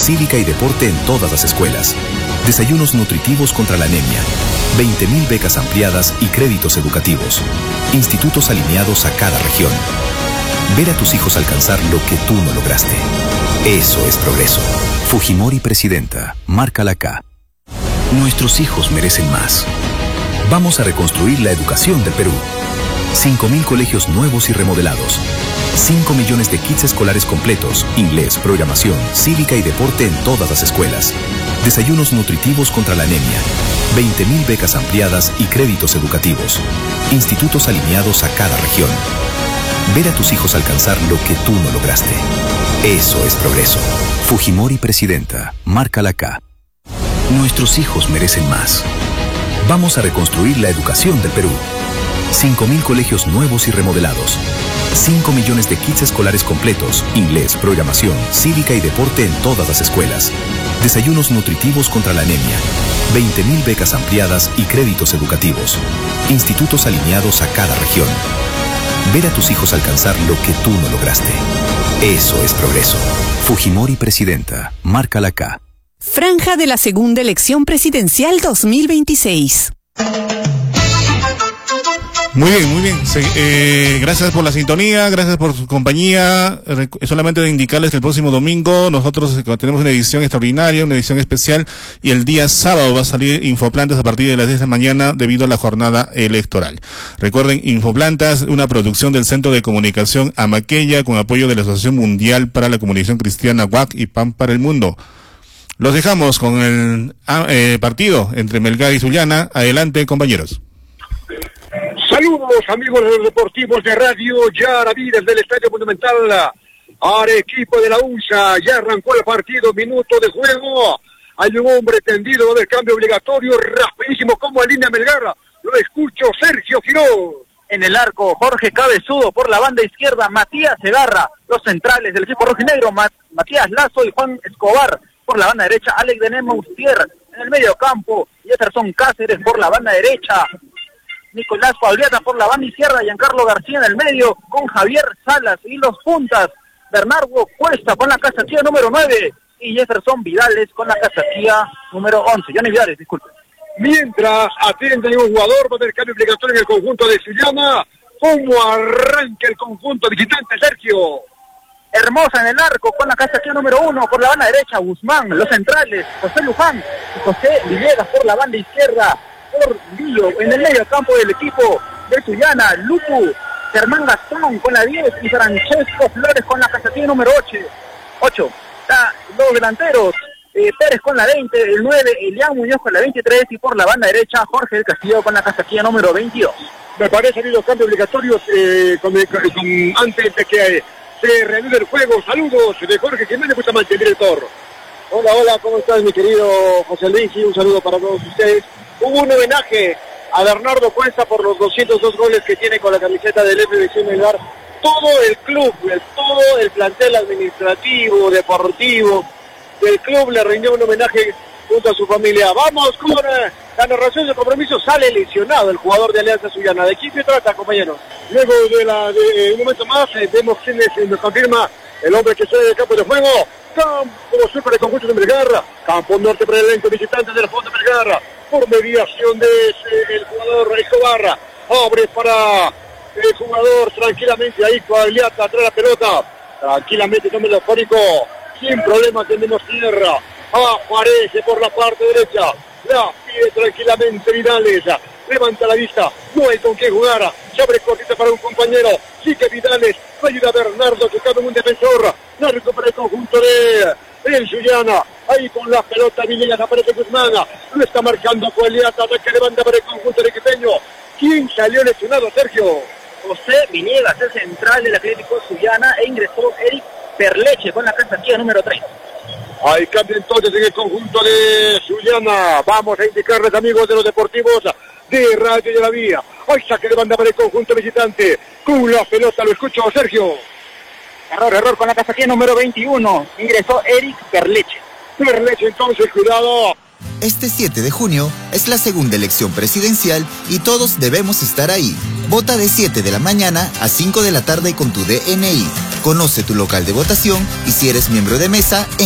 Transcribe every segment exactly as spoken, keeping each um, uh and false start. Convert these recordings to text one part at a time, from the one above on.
cívica y deporte en todas las escuelas. Desayunos nutritivos contra la anemia. veinte mil becas ampliadas y créditos educativos. Institutos alineados a cada región. Ver a tus hijos alcanzar lo que tú no lograste. Eso es progreso. Fujimori Presidenta. Márcala acá. Nuestros hijos merecen más. Vamos a reconstruir la educación del Perú. cinco mil colegios nuevos y remodelados. cinco millones de kits escolares completos, inglés, programación, cívica y deporte en todas las escuelas. Desayunos nutritivos contra la anemia. veinte mil becas ampliadas y créditos educativos. Institutos alineados a cada región. Ver a tus hijos alcanzar lo que tú no lograste. Eso es progreso. Fujimori Presidenta. Márcala acá. Nuestros hijos merecen más. Vamos a reconstruir la educación del Perú. cinco mil colegios nuevos y remodelados. cinco millones de kits escolares completos, inglés, programación, cívica y deporte en todas las escuelas. Desayunos nutritivos contra la anemia. veinte mil becas ampliadas y créditos educativos. Institutos alineados a cada región. Ver a tus hijos alcanzar lo que tú no lograste. Eso es progreso. Fujimori Presidenta. Márcala acá. Franja de la segunda elección presidencial dos mil veintiséis. Muy bien, muy bien. Se, eh, gracias por la sintonía, gracias por su compañía. Re solamente de indicarles que el próximo domingo nosotros tenemos una edición extraordinaria, una edición especial, y el día sábado va a salir Infoplantas a partir de las diez de la mañana debido a la jornada electoral. Recuerden, Infoplantas, una producción del Centro de Comunicación Amaqueya con apoyo de la Asociación Mundial para la Comunicación Cristiana W A C y P A N para el Mundo. Los dejamos con el eh, partido entre Melgar y Sullana. Adelante, compañeros. Saludos, amigos de los deportivos de Radio Yaraví desde el Estadio Monumental Arequipa de la U N S A. Ya arrancó el partido, minuto de juego. Hay un hombre tendido, va a haber cambio obligatorio, rapidísimo como en línea Melgar. Lo escucho, Sergio Quiroz. En el arco, Jorge Cabezudo. Por la banda izquierda, Matías Segarra. Los centrales del equipo rojinegro, Mat Matías Lazo y Juan Escobar. Por la banda derecha, Alex de Nema Ustier. En el medio campo, Jefferson Cáceres por la banda derecha. Nicolás Pauliata por la banda izquierda, Giancarlo García en el medio, con Javier Salas y los puntas, Bernardo Cuesta con la casaquilla número nueve y Jefferson Vidales con la casaquilla número once. Johnny Vidales, disculpe. Mientras atiende un jugador, va a haber cambio obligatorio en el conjunto de Sullana. ¿Cómo arranca el conjunto visitante, Sergio? Hermosa en el arco con la casaquilla número uno, por la banda derecha, Guzmán, los centrales, José Luján y José Villegas por la banda izquierda. Por Villo, en el medio campo del equipo de Sullana, Lupu, Germán Gastón con la diez y Francesco Flores con la casaquilla número ocho. Está los delanteros, eh, Pérez con la veinte, el nueve, Elian Muñoz con la veintitrés y por la banda derecha, Jorge del Castillo con la casaquilla número veintidós. Me parece que ha habido cambios obligatorios eh, con, con, con, antes de que eh, se reanude el juego. Saludos de Jorge Jiménez Bustamante, el director. Hola, hola, ¿cómo estás, mi querido José Luis? Y un saludo para todos ustedes. Hubo un homenaje a Bernardo Cuesta por los doscientos dos goles que tiene con la camiseta del F B C Melgar. Todo el club, el, todo el plantel administrativo, deportivo del club le rindió un homenaje junto a su familia. Vamos con eh, la narración del compromiso. Sale lesionado el jugador de Alianza Sullana. ¿De quién se trata, compañeros? Luego de, la, de un momento más, eh, vemos quién es, eh, nos confirma el hombre que sale del campo de juego. Campo sur para el conjunto de Melgar. Campo norte para el elenco visitante del fondo de Melgar. Por mediación de ese, el jugador Escobar. Abre para el jugador tranquilamente ahí, Coagliata, trae la pelota. Tranquilamente, toma el afónico. Sin problema, tenemos tierra. Aparece por la parte derecha. La pide tranquilamente Vidales. Levanta la vista. No hay con qué jugar. Se abre cortita para un compañero. Sigue Vidales. Ayuda a Bernardo, que cabe un defensor. La recupera el conjunto de el Sullana. Ahí con la pelota Villegas aparece Guzmán. Lo está marcando Coagliata. Ataque de banda para el conjunto de Quiteño. ¿Quién salió lesionado, Sergio? José Villegas, el central del Atlético Sullana, e ingresó Eric Perleche con la casaquilla número tres. Hay cambio entonces en el conjunto de Sullana. Vamos a indicarles, amigos de los deportivos de Radio de la Vía. Hay saque de banda para el conjunto visitante. Con la pelota, lo escucho, Sergio. Error, error con la casaquilla número veintiuno. Ingresó Eric Perleche. Perleche, entonces, cuidado. Este siete de junio es la segunda elección presidencial y todos debemos estar ahí. Vota de siete de la mañana a cinco de la tarde con tu D N I. Conoce tu local de votación y si eres miembro de mesa en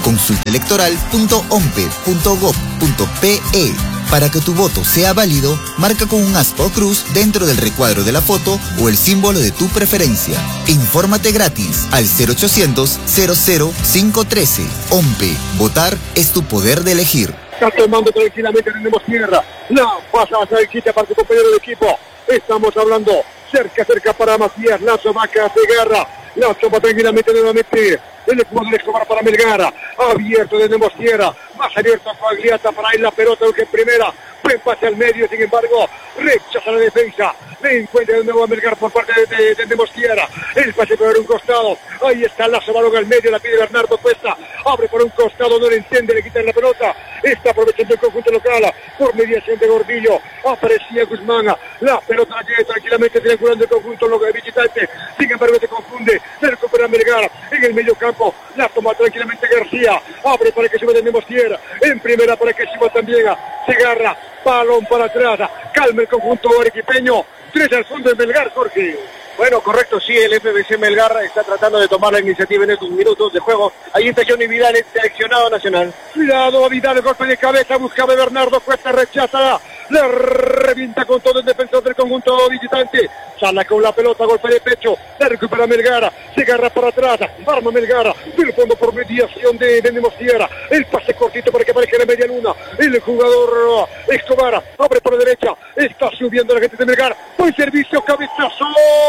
consulta electoral punto ompe punto gob punto pe. Para que tu voto sea válido, marca con un aspa o cruz dentro del recuadro de la foto o el símbolo de tu preferencia. Infórmate gratis al cero ochocientos, cero cero cinco uno tres. OMPE. Votar es tu poder de elegir. Está tomando tranquilamente, tenemos tierra. La pasa a Salquita para su compañero de equipo. Estamos hablando cerca, cerca para Matías Lazo, Vaca, Segarra. Lazo va tranquilamente nuevamente. El jugador Escobar para Melgar. Abierto de Demostierra. Más abierto a Coagliata para ir la pelota que en primera. Buen pase al medio, sin embargo, rechaza la defensa. Le encuentra de nuevo a Melgar por parte de, de, de Demostierra. El pase por un costado. Ahí está Lazo, balón al medio, la pide Bernardo Cuesta. Abre por un costado, no le entiende, le quitan la pelota. Está aprovechando el conjunto local por mediación de Gordillo. Aparecía Guzmán. La pelota la lleva tranquilamente triangulando el conjunto local visitante. Sin embargo, se confunde. Se recupera Melgar en el medio campo. La toma tranquilamente García. Abre para que suba de Demostierra. En primera para que suba también a Segarra. Balón para atrás. Calma el conjunto arequipeño. Tres al fondo de Melgar, Jorge. Bueno, correcto, sí, el F B C Melgar está tratando de tomar la iniciativa en estos minutos de juego. Ahí está Johnny Vidal, el seleccionado nacional. Cuidado, Vidal, el golpe de cabeza, buscaba Bernardo Cuesta, rechaza, le revienta con todo el defensor del conjunto visitante. Sala con la pelota, golpe de pecho, le recupera Melgar, se agarra para atrás, arma Melgar, del fondo por mediación de Demostierra. El pase cortito para que aparezca la media luna. El jugador Escobar abre por la derecha, está subiendo la gente de Melgar. Buen servicio, cabezazo.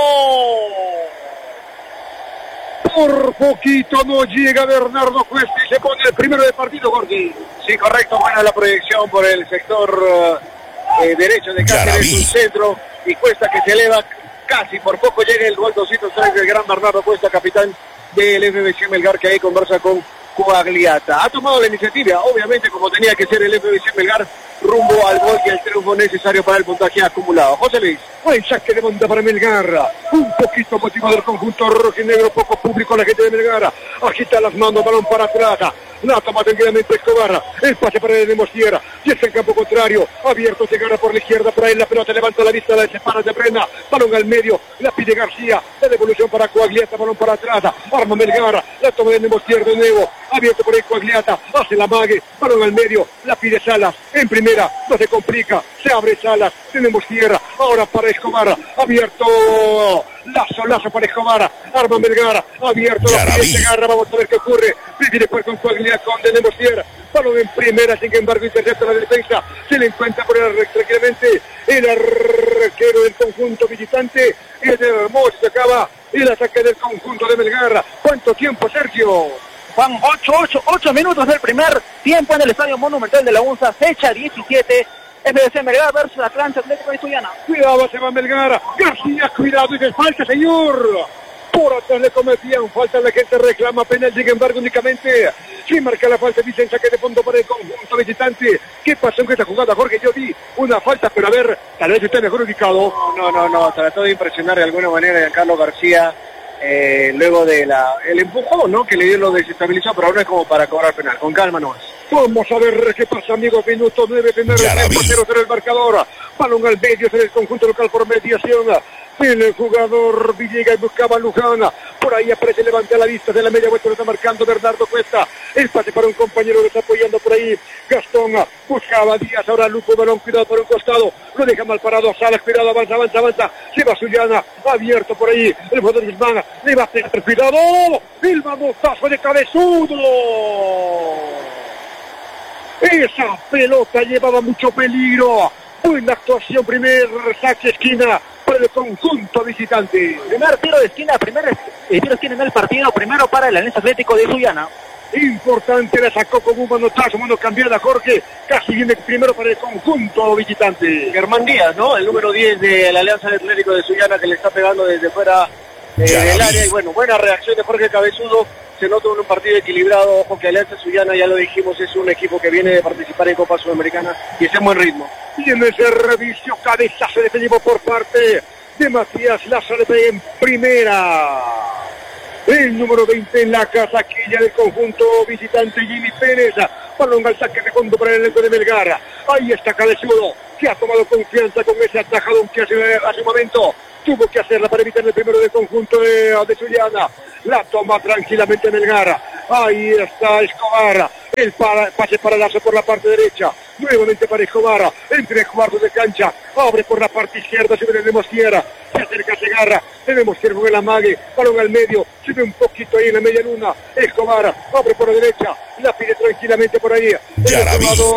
Por poquito no llega Bernardo Cuesta y se pone el primero del partido, Gordi. Sí, correcto, buena la proyección por el sector eh, derecho de Cáceres, un centro, y Cuesta que se eleva casi, por poco llega el gol doscientos tres del gran Bernardo Cuesta, capitán del F B C Melgar, que ahí conversa con Coagliata. Ha tomado la iniciativa, obviamente, como tenía que ser el F B C Melgar, rumbo al gol y al triunfo necesario para el puntaje acumulado. José Luis. Buen saque de monta para Melgar. Un poquito motivado del conjunto rojinegro, poco público la gente de Melgar. Agita las manos, balón para atrás. La toma tranquilamente Escobar. El pase para el Demostierra. Y es el campo contrario. Abierto, se agarra por la izquierda. Para él la pelota levanta la vista, la separa de frena. Balón al medio. La pide García. La devolución para Coagliata. Balón para atrás. Arma Melgar. La toma de Demostierra de nuevo. Abierto por el Coagliata. Hace la mague. Balón al medio. La pide Salas. En primera. No se complica. Se abre Salas. Tenemos tierra. Ahora para Escobar. Abierto. Lazo, Lazo para Escobar. Arma Melgar. Abierto. La pide Segarra. Vamos a ver qué ocurre. Pide después con Coagliata. Con Tenemos tierra. Balón en primera. Sin embargo, intercepta la defensa. Se le encuentra por el tranquilamente el arquero del conjunto visitante. Es de Hermoso. Se acaba el ataque del conjunto de Melgar. ¿Cuánto tiempo, Sergio? Van ocho, ocho, ocho minutos del primer tiempo en el Estadio Monumental de la UNSA, fecha diecisiete, F B C Melgar versus Atlanta Atlético de Sullana. Cuidado, se va Melgar, García, cuidado, y de falta, señor. Por atrás le cometían falta, la gente reclama penal, sin embargo, únicamente si marca la falta, dicen saque de fondo para el conjunto visitante. ¿Qué pasó en esta jugada, Jorge? Yo vi una falta, pero a ver, tal vez esté mejor ubicado. No, no, no, trató de impresionar de alguna manera a Carlos García. Eh, luego de la el empujón, ¿no? Que le dio, lo desestabilizó, pero no es como para cobrar penal, con calma nomás. Vamos a ver qué pasa, amigos. Minuto nueve, primer tiempo, cero cero el marcador. Balón al medio, en el conjunto local por mediación. El jugador Villegas buscaba a Luján. Por ahí aparece, levanta la vista de la media vuelta, lo está marcando Bernardo Cuesta. El pase para un compañero, lo está apoyando por ahí Gastón. Buscaba a Díaz, ahora Luco, balón, cuidado por un costado. Lo deja mal parado a Salas, cuidado, avanza, avanza, avanza. Se va Sullana, abierto por ahí. El jugador Guzmán le va a pegar, cuidado. El manotazo de cabezudo. Esa pelota llevaba mucho peligro. Buena actuación, primer saque esquina para el conjunto visitante. Primer tiro de esquina, primer eh, tiro de esquina en el partido, primero para el Alianza Atlético de Sullana. Importante, la sacó con un manotazo, mano cambiada, Jorge. Casi viene primero para el conjunto visitante. Germán Díaz, ¿no? El número diez de la Alianza Atlético de Sullana, que le está pegando desde fuera eh, del área. Y bueno, buena reacción de Jorge Cabezudo. Se nota en un partido equilibrado. Ojo que Alianza Sullana, ya lo dijimos, es un equipo que viene de participar en Copa Sudamericana y está en buen ritmo. Tiene ese reviso, cabezazo defensivo por parte de Matías Lazo, le pega en primera. El número veinte en la casaquilla del conjunto visitante, Jimmy Pérez. Balón al saque de fondo para el elenco de Melgar. Ahí está Cabezudo, que ha tomado confianza con ese atajadón que hace, hace un momento. tuvo que hacerla para evitar el primero del conjunto de, de Sullana. La toma tranquilamente Melgar. Ahí está Escobar. El para, pase para Lazo por la parte derecha. Nuevamente para Escobar. Entre cuartos de cancha. Abre por la parte izquierda. Se ve de Mostiera. Se acerca Segarra. Tenemos que con el amague. Balón al medio. Se ve un poquito ahí en la media luna. Escobar. Abre por la derecha. La pide tranquilamente por ahí. El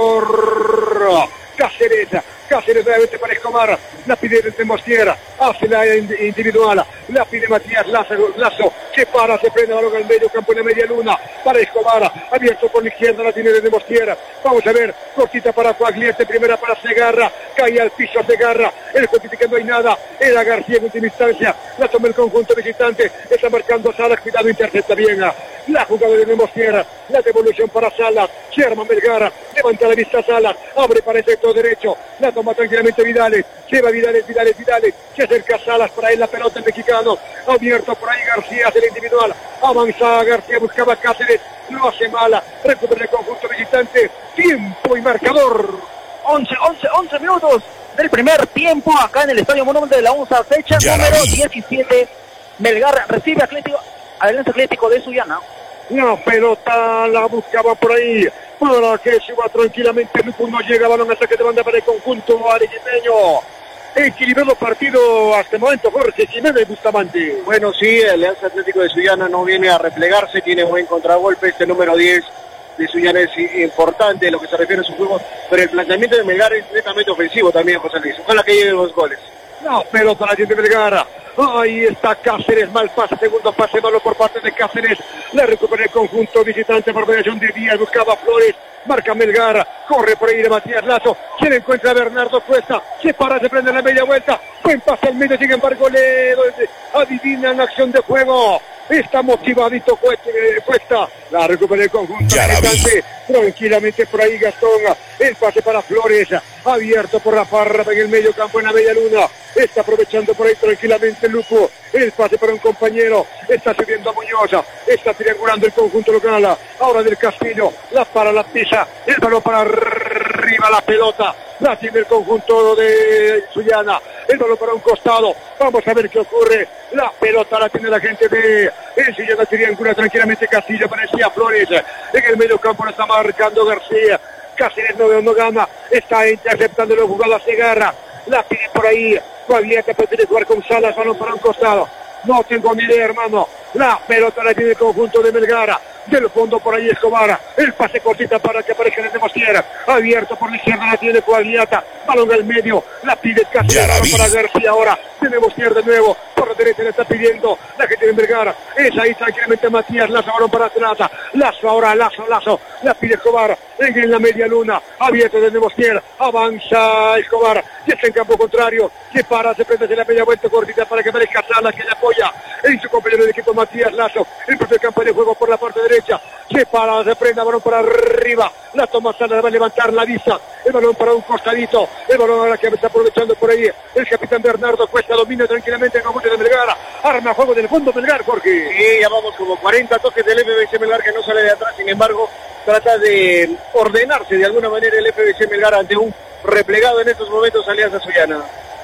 jugador Cáceres. Cáceres nuevamente para Escobar. La pide desde Mostiera. Hace la individual. La pide Matías Lazo. Lazo. Se para. Se prende balón al medio. Campo en la media luna. Para Escobar. Abierto por la izquierda. La tiene desde Mostiera. Vamos a ver. Cortita para Coagliete. Primera para Segarra. Cae al piso Segarra. El cortita que no hay nada. Era García en última instancia. La toma el conjunto visitante. Está marcando Salas. Cuidado. Intercepta bien. La jugada de Mostiera. La devolución para Salas. Se arma Melgar. Levanta la vista Salas. Abre para el sector derecho. La toma tranquilamente Vidales. Lleva Vidales, Vidales, Vidales. Se acerca Salas para él la pelota el mexicano. Abierto por ahí García hace el individual. Avanza García, buscaba Cáceres. Lo hace mala. Recupera el conjunto visitante. Tiempo y marcador. once, once, once minutos del primer tiempo acá en el Estadio Monumento de la onza fecha. Ya número diecisiete. Melgar recibe Atlético, Alianza Atlético de Sullana. La pelota la buscaba por ahí. Para que suba tranquilamente. No llega balón hasta que te manda para el conjunto arequipeño. Equilibrado partido hasta el momento, Jorge Jiménez Bustamante. Bueno, sí, el Alianza Atlético de Sullana no viene a replegarse, tiene buen contragolpe. Este número diez de Sullana es importante en lo que se refiere a su juego, pero el planteamiento de Melgar es netamente ofensivo también, José Luis. Ojalá que lleguen los goles. No, pelota la tiene Melgar. Ahí está Cáceres, mal pase, segundo pase malo por parte de Cáceres. La recupera el conjunto visitante por mediación de Díaz, buscaba Flores. Marca Melgar, corre por ahí de Matías Lazo, se le encuentra a Bernardo Cuesta, se para, se prende la media vuelta, buen pase al medio, sin embargo le adivinan acción de juego, está motivadito Cuesta, la recupera el conjunto visitante, tranquilamente por ahí Gastón, el pase para Flores, abierto por la parra en el medio campo en la media luna, está aprovechando por ahí tranquilamente Lupo, el pase para un compañero, está subiendo a Muñoz, está triangulando el conjunto local, ahora del Castillo, la para la pisa, el balón para arriba, la pelota, la tiene el conjunto de Sullana, el balón para un costado, vamos a ver qué ocurre, la pelota la tiene la gente de el Sullana, triangula tranquilamente Castillo, parecía Flores, en el medio campo lo está marcando García, Cáceres no, no gana, está interceptando la jugada Segarra, la pide por ahí, Coagliete prefiere jugar con Salas, balón para un costado, no tengo ni idea hermano, la pelota la tiene el conjunto de Melgar, del fondo por ahí Escobar, el pase cortita para que aparezca el de Mostiera, abierto por la izquierda la tiene Coagliata, balón al medio, la pide Cáceres para García ahora, tiene Mostiera de nuevo, por la derecha le está pidiendo la gente de Melgar, es ahí tranquilamente Matías Lazo, balón para atrás, Lazo ahora, Lazo, Lazo, la pide Escobar, en, en la media luna, abierto desde Mostiera, avanza Escobar, y está en campo contrario, se para, se prende de la media vuelta cortita para que aparezca Salas que le apoya en su compañero de equipo Matías Lazo, el propio campo de juego por la parte derecha, se para, se prende, balón para arriba, la toma Salas, va a levantar la vista, el balón para un costadito, el balón ahora que está aprovechando por ahí, el capitán Bernardo Cuesta domina tranquilamente el conjunto de Melgar, arma juego del fondo Melgar, Jorge. Sí, ya vamos como cuarenta toques del F B C Melgar que no sale de atrás, sin embargo, trata de ordenarse de alguna manera el F B C Melgar ante un replegado en estos momentos Alianza Sullana.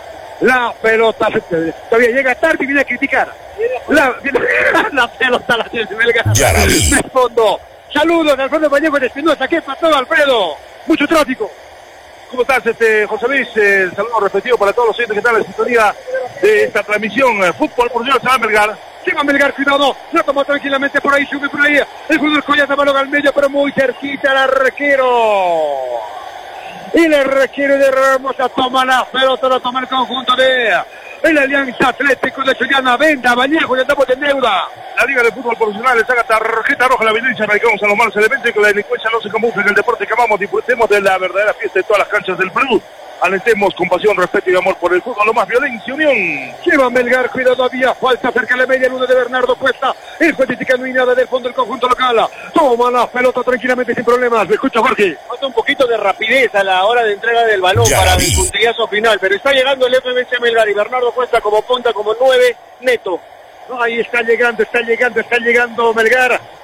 La pelota todavía llega tarde y viene a criticar. La, la pelota la tiene Melgar. De fondo. Saludos al fondo Vallejo de Espinosa. ¿Qué pasó, Alfredo? Mucho tráfico. ¿Cómo estás, este, José Luis? Eh, el saludo respectivo para todos los oyentes que están en la sintonía de esta transmisión. Eh, fútbol por Dios, se va a Melgar. Se va a Melgar, cuidado. La toma tranquilamente por ahí, sube por ahí. El jugador Collata, balón al medio, pero muy cerquita al arquero. Y el arquero de Hermosa toma la pelota, la toma el conjunto de el Alianza Atlético de Sullana. Venda, Vallejo, ya estamos en deuda. La Liga de Fútbol Profesional le saca tarjeta roja a la violencia, radicamos a los malos elementos y que la delincuencia no se camufle en el deporte que amamos. Disfrutemos de la verdadera fiesta de todas las canchas del Perú. Alentemos con pasión, respeto y amor por el fútbol, lo más violencia, unión. Lleva Melgar, cuidado, había falta cerca de la media luna de Bernardo Cuesta. El juez dice que no hay nada del fondo del conjunto local. Toma la pelota tranquilamente sin problemas. Me escucha, Jorge. Falta un poquito de rapidez a la hora de entrega del balón ya para el puntillazo final, pero está llegando el F B C Melgar y Bernardo Cuesta como punta, como nueve, neto. Ahí está llegando, está llegando, está llegando Melgar.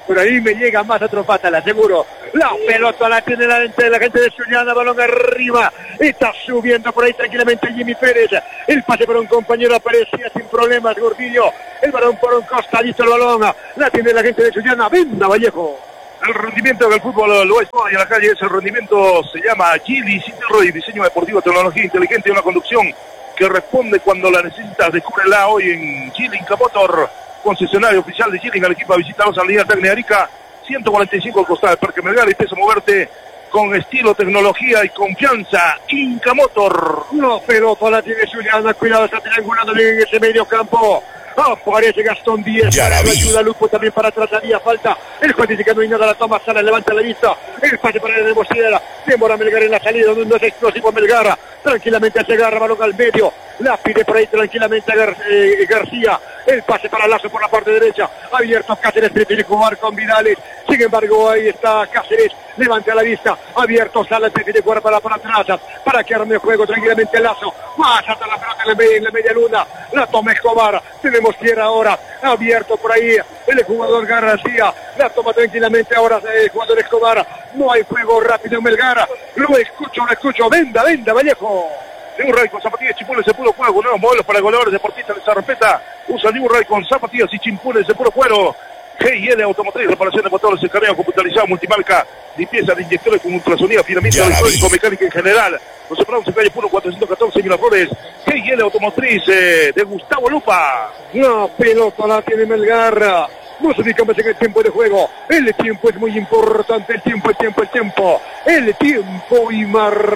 Por ahí me llega más otro pata, la aseguro. La pelota la tiene la gente, la gente de Zuliana, balón arriba. Está subiendo por ahí tranquilamente Jimmy Pérez. El pase por un compañero aparecía sin problemas, Gordillo. El balón por un costadito, el balón. La tiene la gente de Zuliana. Venga, Vallejo. El rendimiento del fútbol lo es todo y en la calle es el rendimiento, se llama Gili Cinterroy, diseño deportivo, tecnología inteligente y una conducción que responde cuando la necesitas. Descúbrela hoy en Gili Motor, concesionario oficial de Gili. Al equipo visita los Avenida Tecnia Arica, ciento cuarenta y cinco al costado del Parque Melgar, y empieza a moverte con estilo, tecnología y confianza. Inca Motor. No, pero para la tiene Zuliana, cuidado, está triangulando bien en ese medio campo. Aparece Gastón Díaz, ayuda Lupo también para atrás, había falta. El juez dice que no hay nada, la toma, sale, levanta la vista. El pase para el de Mosiera, demora Melgar en la salida, no es explosivo Melgar. Tranquilamente se agarra, balón al medio, la pide por ahí tranquilamente a Gar eh, García. El pase para Lazo por la parte derecha, abierto Cáceres, prefiere jugar con Vidales. Sin embargo, ahí está Cáceres, levanta la vista, abierto Salas, prefiere jugar para, para atrás, para que arme el juego tranquilamente Lazo. Más hasta la pelota en la, media, en la media luna, la toma Escobar, tenemos tierra ahora, abierto por ahí el jugador García, la toma tranquilamente ahora el jugador Escobar. No hay juego rápido en Melgar, lo escucho, lo escucho, venda, venda, Vallejo. New Ray con zapatillas, chimpunes de puro juego, nuevos modelos para goleadores deportistas de Zarrapeta. Usa New Ray con zapatillas y chimpunes de puro cuero. G y L Automotriz, reparación de motores, escaneo computarizado, multimarca, limpieza de inyectores con ultrasonido, afinamiento electrónico, mecánica en general. Nos separamos en calle Puro cuatrocientos catorce, Miraflores. G y L Automotriz eh, de Gustavo Lupa. La pelota la tiene Melgar. Nos ubicamos en el tiempo de juego. El tiempo es muy importante. El tiempo, el tiempo, el tiempo. El tiempo y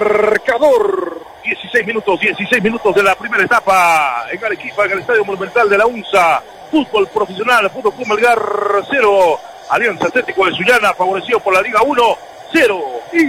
marcador. dieciséis minutos, dieciséis minutos de la primera etapa en Arequipa, en el Estadio Monumental de la UNSA. Fútbol profesional, Fútbol Club Melgar cero. Alianza Atlético de Sullana, favorecido por la Liga uno, cero.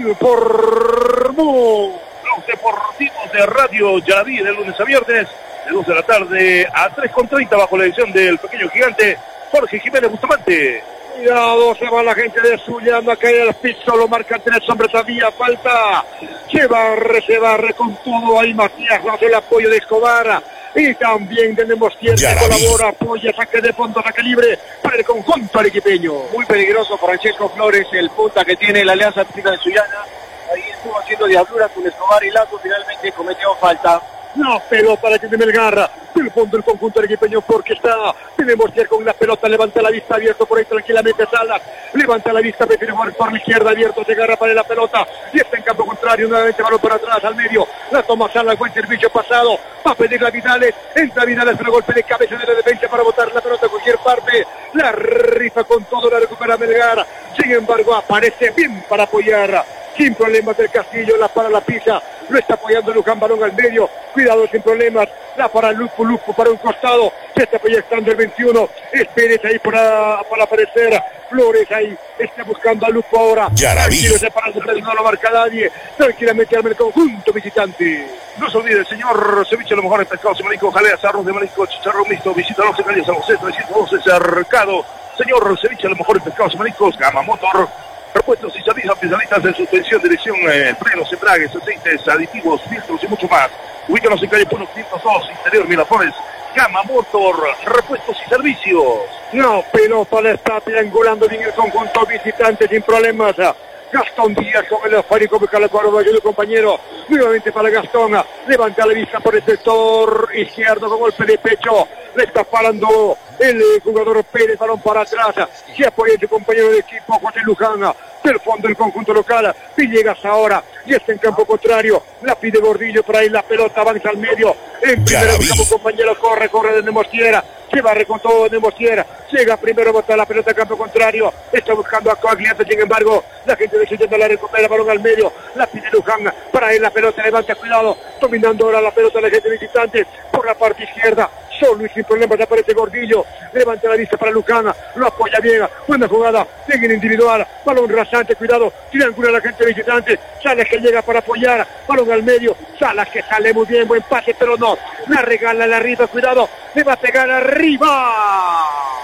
Informó los deportivos de Radio Yaraví de lunes a viernes, de dos de la tarde a tres con treinta, bajo la edición del pequeño gigante Jorge Jiménez Bustamante. Cuidado, se va la gente de Zuliana, cae al piso, lo marcan tres hombres, había falta. Se barre, se barre con todo ahí Matías, hace el apoyo de Escobar. Y también tenemos quien colabora, apoya, saque de fondo, saque libre para el conjunto arequipeño. Muy peligroso Francesco Flores, el punta que tiene la Alianza Atlética de Sullana. Ahí estuvo haciendo diabluras con Escobar y Lazo, finalmente cometió falta. La pelota la tiene Melgar, del fondo del conjunto arequipeño, porque está, tenemos que ir con la pelota, levanta la vista, abierto por ahí tranquilamente Salas, levanta la vista, prefiere jugar por la izquierda, abierto, se agarra para la pelota, y está en campo contrario, nuevamente balón para atrás, al medio, la toma Salas, buen servicio pasado, va a pedir la Vidales, entra Vidales, pero golpe de cabeza de la defensa para botar la pelota a cualquier parte, la rifa con todo, la recupera Melgar, sin embargo aparece bien para apoyar, sin problemas del Castillo, la para la pisa, lo está apoyando Luján, balón al medio, cuidado sin problemas, la para Lupo, Lupo para un costado, se está proyectando el veintiuno, es Pérez ahí para, para aparecer, Flores ahí, está buscando a Lupo ahora, tranquilo, separando, pero no lo marca nadie, tranquilamente arma el conjunto visitante. No se olvide, señor Ceviche, los mejores pescados y mariscos, jaleas, arroz de marisco, chicharrón mixto, visítanos en calle San José trescientos doce, Cercado. Señor Ceviche, los mejores pescados y mariscos, Gama Motor, repuestos y servicios especialistas en suspensión, dirección, eh, frenos, embragues, aceites, aditivos, filtros y mucho más. Ubícanos en calle Puno quinientos dos, interior Miraflores. Gama Motor, repuestos y servicios. No, pelota le está triangulando bien el conjunto visitante sin problemas. Gastón Díaz con el esférico, busca el cuadro de compañero. Nuevamente para Gastón, levanta la vista por el sector izquierdo con golpe de pecho. Le está parando el jugador Pérez, balón para atrás. Se apoya su compañero de equipo, José Luján, del fondo del conjunto local. Villegas ahora, y está en campo contrario. La pide Gordillo, por ahí la pelota avanza al medio. En primero campo, compañero, corre, corre de Mosiera. Se barre con todo de Mosiera. Llega primero, bota la pelota al campo contrario. Está buscando a Coagliante, sin embargo, la gente de Silleta la recupera, balón al medio. La pide Luján, para él la pelota, levanta, cuidado. Dominando ahora la pelota la gente visitante por la parte izquierda. Solo y sin problemas aparece Gordillo, levanta la vista para Lucana, lo apoya bien, buena jugada, bien en individual, balón rasante, cuidado, triangula la gente visitante, Salas que llega para apoyar, balón al medio, Salas que sale muy bien, buen pase, pero no, la regala la arriba, cuidado, le va a pegar arriba.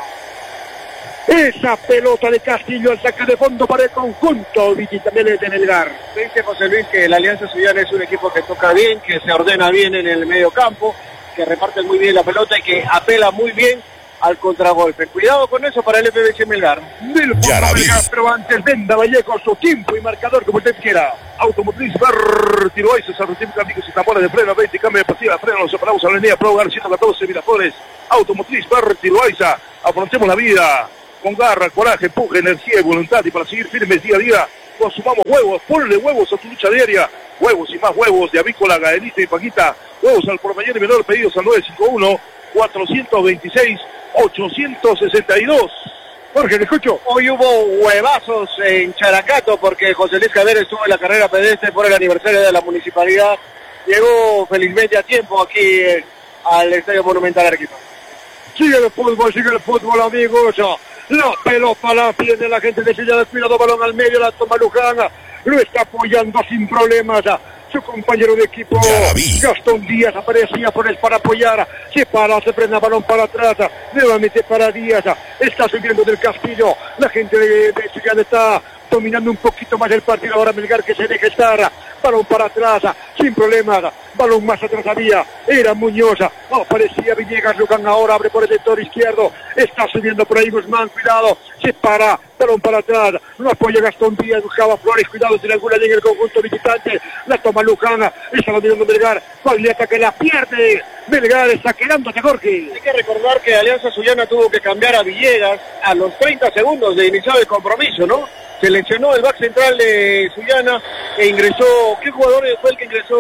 Esa pelota de Castillo al saque de fondo para el conjunto visitante de Melgar. Dice José Luis que la Alianza Sullana es un equipo que toca bien, que se ordena bien en el medio campo, que reparten muy bien la pelota y que apela muy bien al contragolpe. Cuidado con eso para el F B C Melgar. Del fondo Melgar, pero antes Venda Vallejo, su tiempo y marcador como usted quiera. Automotriz Bertiro Aiza, se retiene amigos y tambores de freno, veinte, cambio de pastilla de freno, los separamos a la línea Pro Hogar ciento catorce Miraflores. Automotriz Bertiro Aiza, afrontemos la vida con garra, coraje, empuje, energía y voluntad, y para seguir firmes día a día, consumamos huevos, ponle huevos a tu lucha diaria, huevos y más huevos de Avícola, Gaelita y Paquita, huevos al por mayor y menor, pedidos al nueve cinco uno, cuatro dos seis, ocho seis dos. Jorge, le escucho. Hoy hubo huevazos en Characato porque José Luis Javier estuvo en la carrera pedestre por el aniversario de la municipalidad. Llegó felizmente a tiempo aquí eh, al Estadio Monumental Arequipa. Sigue el fútbol, sigue el fútbol, amigos. La pelota la tiene la gente de Silla de Cuidado, balón al medio, la toma Luján. Lo está apoyando sin problemas. Su compañero de equipo, Gastón Díaz, aparecía por él para apoyar. Se para, se prende el balón para atrás. Nuevamente para Díaz. Está subiendo del Castillo. La gente de, de Chillán está dominando un poquito más el partido. Ahora Melgar que se deja estar. Balón para atrás, sin problemas. Balón más atrás había. Era Muñoz. Aparecía Villegas. Luján ahora abre por el sector izquierdo. Está subiendo por ahí Guzmán. Cuidado. Se para. Balón para atrás. No apoya Gastón Díaz. Buscaba Flores. Cuidado si alguna llega el conjunto visitante. La toma Luján. Está dominando Melgar. Pagliata que la pierde. Melgar está quedándose, Jorge. Hay que recordar que Alianza Sullana tuvo que cambiar a Villegas a los treinta segundos de iniciar el compromiso, ¿no? Seleccionó el back central de Sullana e ingresó. ¿Qué jugador fue el que ingresó?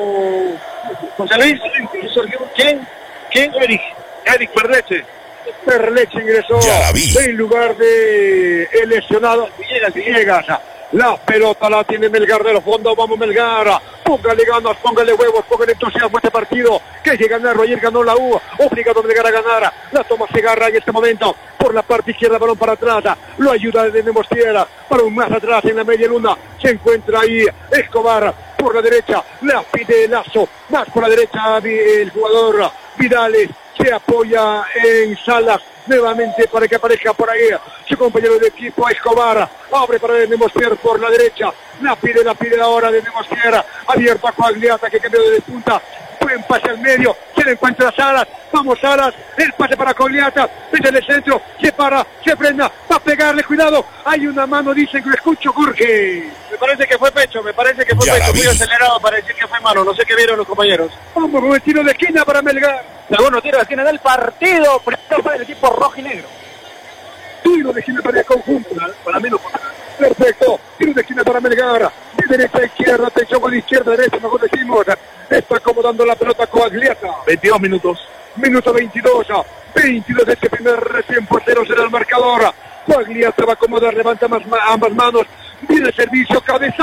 José Luis. ¿Quién? ¿Quién? Eric. Eric Perleche. Perleche ingresó en lugar de el lesionado Villegas. Villegas. La pelota la tiene Melgar de los fondos. Vamos Melgar. Póngale ganas, póngale huevos, póngale entusiasmo a este partido. Que llega a ganar. Ayer ganó la U. Obligado a Melgar a ganar. La toma Segarra en este momento. Por la parte izquierda, balón para atrás. Lo ayuda desde Nemostiera. Balón más atrás en la media luna. Se encuentra ahí Escobar. Por la derecha. La pide Lazo. Más por la derecha el jugador Vidales. Se apoya en Salas. Nuevamente para que aparezca por ahí su compañero de equipo Escobar. Abre para Nemostier por la derecha. La pide, la pide ahora de Nemostier. Abierto a Coagliata que cambió de punta. Buen pase al medio. Se le encuentra Salas. Vamos Salas. El pase para Coagliata. Desde el centro. Se para. Se frena. Va a pegarle. Cuidado. Hay una mano. Dicen que lo escucho, Jorge. Me parece que fue pecho. Me parece que fue ya pecho. Muy acelerado para decir que fue mano. No sé qué vieron los compañeros. Vamos con el tiro de esquina para Melgar. Segundo tiro de esquina del partido. Primero para el equipo rojo y negro. Tiro de esquina para el conjunto. Para mí no. Perfecto. Tiro de esquina para Melgar. De derecha a izquierda. Atención con izquierda, derecha. Mejor decimos. Está acomodando la pelota Coagliata. veintidós minutos. Minuto veintidós. veintidós de este primer tiempo. Cero será el marcador. Coagliata va a acomodar. Levanta más, ambas manos. Viene el servicio.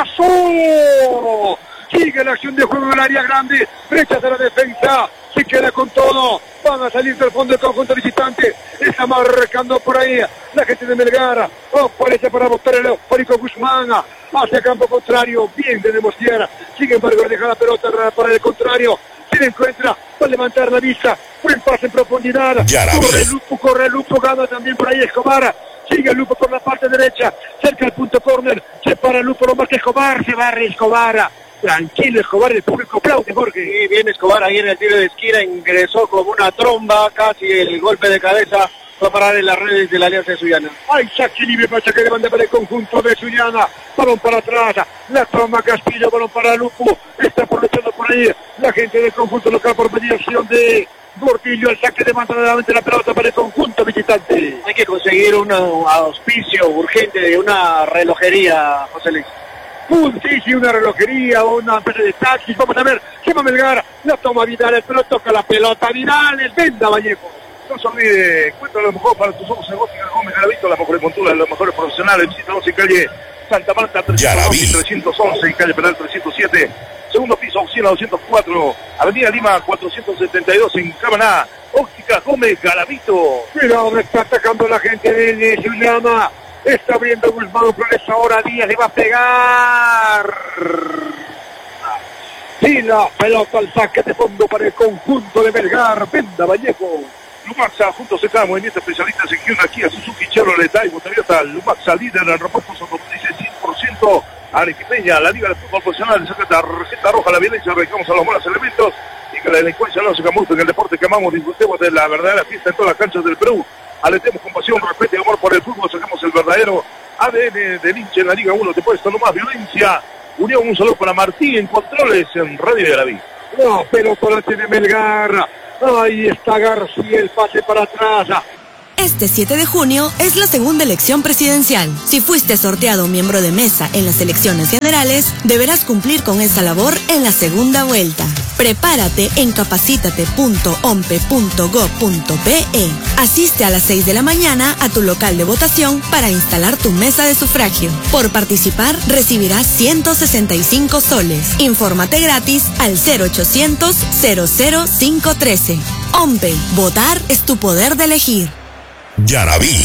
Cabezazo. Sigue la acción de juego en el área grande. Rechaza la defensa. Se queda con todo. Van a salir del fondo del conjunto visitante. Está marcando por ahí la gente de Melgar. Oh, parece para botar el eufórico Guzmán. Hacia campo contrario. Bien de Nemostier. Sin embargo, deja la pelota para el contrario. Se encuentra. Va a levantar la vista. Buen pase en profundidad. Corre Lupo, corre Lupo. Gana también por ahí Escobar. Sigue Lupo por la parte derecha. Cerca del punto córner. Se para Lupo. Lo marca Escobar. Se barre Escobar. Tranquilo Escobar, el público aplaude, Jorge. Sí, bien Escobar ahí en el tiro de esquina, ingresó como una tromba, casi el golpe de cabeza va a parar en las redes de la Alianza de Sullana. Ay, saque libre para sacar de banda para el conjunto de Sullana, balón para atrás, la toma Castillo, balón para Lupo, está aprovechando por ahí la gente del conjunto local por mediación de Gordillo, el saque de banda nuevamente la pelota para el conjunto visitante. Hay que conseguir un auspicio urgente de una relojería, José Luis. Un sí, sí, una relojería, una empresa de taxis, vamos a ver, se va a Melgar, la toma Vidal, el pelota toca la pelota, Vidal, el Venda Vallejo. No se olvide, cuenta lo mejor para tus ojos en Gótica Gómez Garavito, las mejores monturas, los mejores profesionales, visítanos en calle Santa Marta trescientos once y calle Penal trescientos siete, segundo piso, oficina doscientos cuatro, avenida Lima cuatrocientos setenta y dos en Camaná, Óptica Gómez Garavito. Cuidado, está atacando la gente de Sullana. Está abriendo Guzmán, progresa ahora Díaz, le va a pegar. Y la pelota al saque de fondo para el conjunto de Melgar, Venda Vallejo. Lumaxa, juntos está movimiento especialistas en Hyundai, Kia, Suzuki, Chevrolet, Daiwa, Toyota. Lumaxa, líder en repuestos automotrices, cien por ciento. Arequipeña, la Liga de Fútbol Profesional, saca tarjeta roja, la violencia, arrancamos a los malos elementos. Y que la delincuencia no se camufle en el deporte que amamos. Disfrutemos de la verdadera fiesta en todas las canchas del Perú. Alentemos con pasión, respeto y amor por el fútbol. Sacamos el verdadero A D N del hincha en la Liga uno. Te puesto no más violencia. Unión, un saludo para Martín en controles en Radio de la Vida. No, pero para tiene Melgar. Ahí está García, el pase para atrás. Este siete de junio es la segunda elección presidencial. Si fuiste sorteado miembro de mesa en las elecciones generales, deberás cumplir con esa labor en la segunda vuelta. Prepárate en capacítate punto ompe punto gob punto pe. Asiste a las seis de la mañana a tu local de votación para instalar tu mesa de sufragio. Por participar recibirás ciento sesenta y cinco soles. Infórmate gratis al cero ochocientos cero cero cinco trece. OMPE, votar es tu poder de elegir. Yaraví.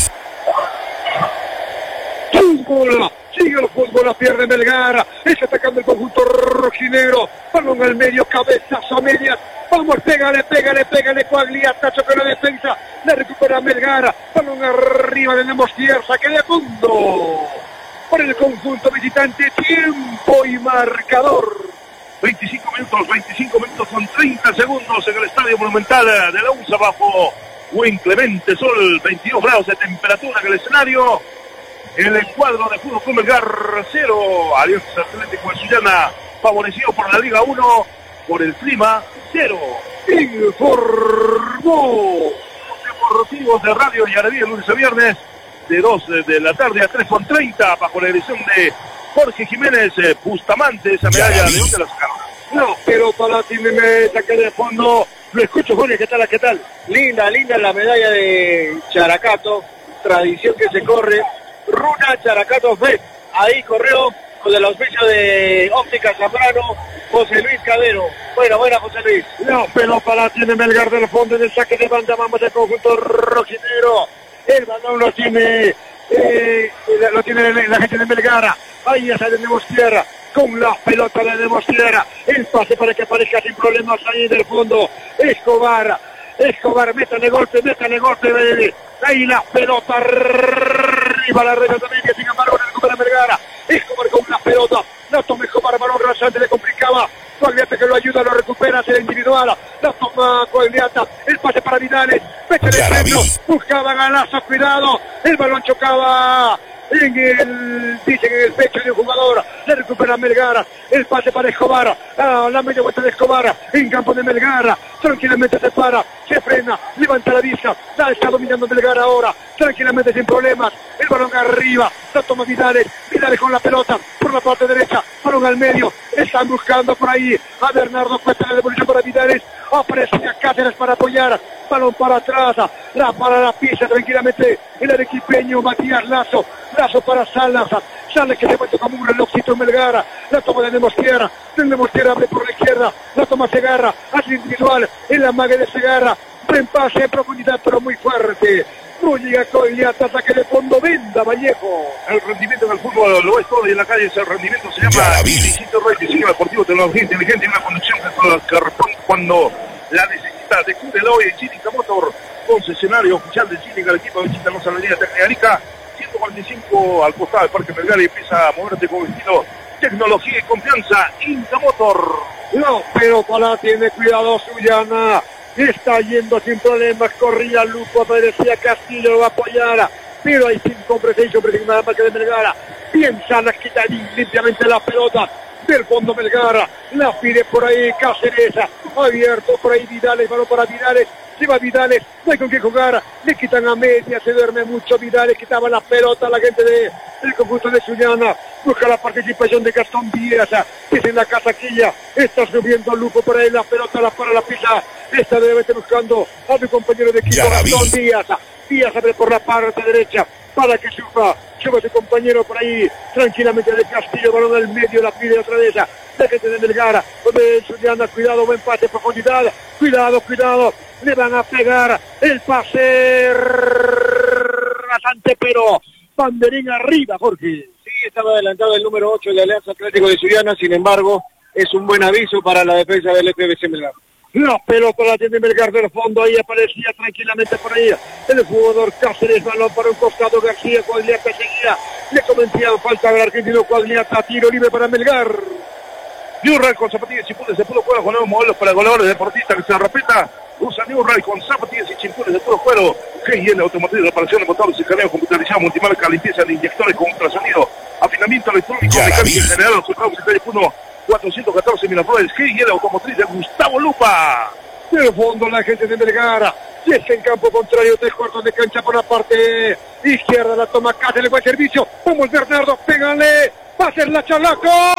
Fútbol, sigue el fútbol, la pierde Melgar, está atacando el conjunto rojinegro, balón al medio, cabezazo a medias, vamos, pégale, pégale, pégale, Coagliata, choca la defensa, la recupera Melgar, balón arriba, tenemos tierra, saque de fondo, por el conjunto visitante, tiempo y marcador. veinticinco minutos, veinticinco minutos con treinta segundos en el Estadio Monumental de la U S A bajo un inclemente sol, veintidós grados de temperatura en el escenario. En el cuadro de Fútbol Club Melgar cero, Alianza Atlético de Sullana favorecido por la Liga uno, por el clima cero. Informó Deportivos de Radio Yaraví el lunes a viernes de dos de la tarde a tres con treinta bajo la dirección de Jorge Jiménez eh, Bustamante, esa medalla de dónde la sacaron. No, pero para ti me saqué de fondo. Lo escucho, Jorge, ¿qué tal? ¿Qué tal? Linda, linda la medalla de Characato, tradición que se corre. Runa Characato Fest, ahí corrió con el auspicio de Óptica Zambrano, José Luis Cadero. Bueno, buena, José Luis. No, pero para tiene Melgar del fondo en el saque de banda, vamos al conjunto rojinegro. El balón lo tiene, eh, lo tiene la gente de Melgar. Ahí ya tenemos tierra. Con la pelota le demos tierra. El pase para que aparezca sin problemas ahí del fondo. Escobar. Escobar, métale golpe, métale golpe, baby. Ahí la pelota arriba, la red también, que siga balón, recupera Melgar. Escobar con la pelota. La toma Escobar, balón rasante, le complicaba. Coagliata que lo ayuda, lo recupera, hace la individual. La toma Coagliata. El pase para Vidales. Métale el centro. Buscaba Galazo, cuidado. El balón chocaba en el, dicen en el pecho de un jugador, le recupera Melgar, el pase para Escobar, ah, la media vuelta de Escobar, en campo de Melgar, tranquilamente se para, se frena, levanta la vista, la está dominando Melgar ahora, tranquilamente sin problemas, el balón arriba, la toma Vidales, Vidales con la pelota, por la parte derecha, balón al medio, están buscando por ahí a Bernardo Cuesta, la devolución para Vidales, aparece a Cáceres para apoyar, balón para atrás, la para la pista tranquilamente, el arequipeño Matías Lazo, Lazo para Salas, Salas que se mete como un relojcito Melgar, la toma de Demostierra, Demostierra abre por la izquierda, la toma Segarra, hace individual, en la mague de Segarra, buen pase en profundidad pero muy fuerte, no llega Coagliata, ataque de fondo, Venda Vallejo. El rendimiento en el fútbol lo es todo y en la calle ese rendimiento se llama Visito veinticinco Deportivo, tecnología inteligente y una conducción que responde cuando la necesita. Descúbrelo hoy en Chinica Motor, concesionario oficial de Chinica, el equipo de Chinica no sale de Técnica Arica, ciento cuarenta y cinco al costado del Parque Melgar y empieza a moverte con estilo, tecnología y confianza. Inca Motor. No, pero para tiene cuidado Sullana. Está yendo sin problemas, corría Luco, aparecía Castillo, lo va a apoyar, pero hay cinco presencias sobre la marca de Melgar. Piensa, la quita limpiamente la pelota del fondo Melgar, la pide por ahí Cáceres, abierto por ahí Vidales, balón para Vidales, se va Vidales, no hay con qué jugar, le quitan a media, se duerme mucho Vidales, quitaba la pelota a la gente de, del conjunto de Sullana, busca la participación de Gastón Díaz, que es en la casaquilla, está subiendo Luco por ahí, la pelota la para la pisa, esta debe estar buscando a mi compañero de equipo Gastón Díaz, Díaz abre por la parte derecha, para que suba, suba su compañero por ahí, tranquilamente de Castillo, balón al medio, la pide otra vez, la gente de Melgar, donde Sullana, cuidado, buen pase, profundidad, cuidado, cuidado, le van a pegar el pase rasante, pero banderín arriba, Jorge. Sí, estaba adelantado el número ocho de Alianza Atlético de Sullana, sin embargo, es un buen aviso para la defensa del F B C Melgar. La pelota la tiene Melgar del fondo, ahí aparecía tranquilamente por ahí el jugador Cáceres, balón para un costado, García, Coagliata seguía, le cometían falta al argentino Coagliata, tiro libre para Melgar. New Ray con zapatillas y chimpunes de puro cuero con nuevos modelos para goleadores deportistas que se respeta. Usa New Ray con zapatillas y chimpunes de puro cuero. G I L Automotriz, reparación de motores y caneo computarizado, multimarca, limpieza de inyectores con ultrasonido, afinamiento electrónico, mecánica en general, los juzgados en calle uno cuatrocientos catorce Miraflores. G I L Automotriz de Gustavo Lupa. De fondo la gente de Melgar. Y es en campo contrario, tres cuartos de cancha por la parte izquierda. La toma Cáceres, buen servicio. Vamos Bernardo, pégale. Va a ser la Chalaco.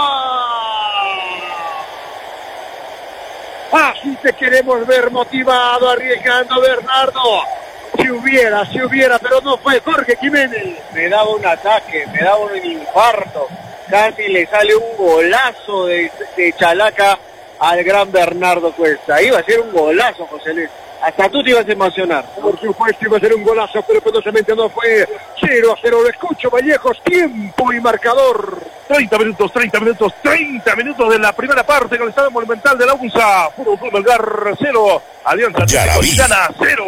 Así te queremos ver motivado, arriesgando Bernardo. Si hubiera, si hubiera, pero no fue Jorge Jiménez. Me daba un ataque, me daba un infarto. Casi le sale un golazo de, de Chalaca al gran Bernardo Cuesta. Iba a ser un golazo, José Luis. Hasta tú te ibas a emocionar. Por supuesto iba a ser un golazo, pero penosamente no fue. Cero a cero, lo escucho, Vallejos, tiempo y marcador. treinta minutos, treinta minutos, treinta minutos de la primera parte con el Estadio Monumental de la UNSA. Puro Club Melgar cero, Alianza Metropolitana cero.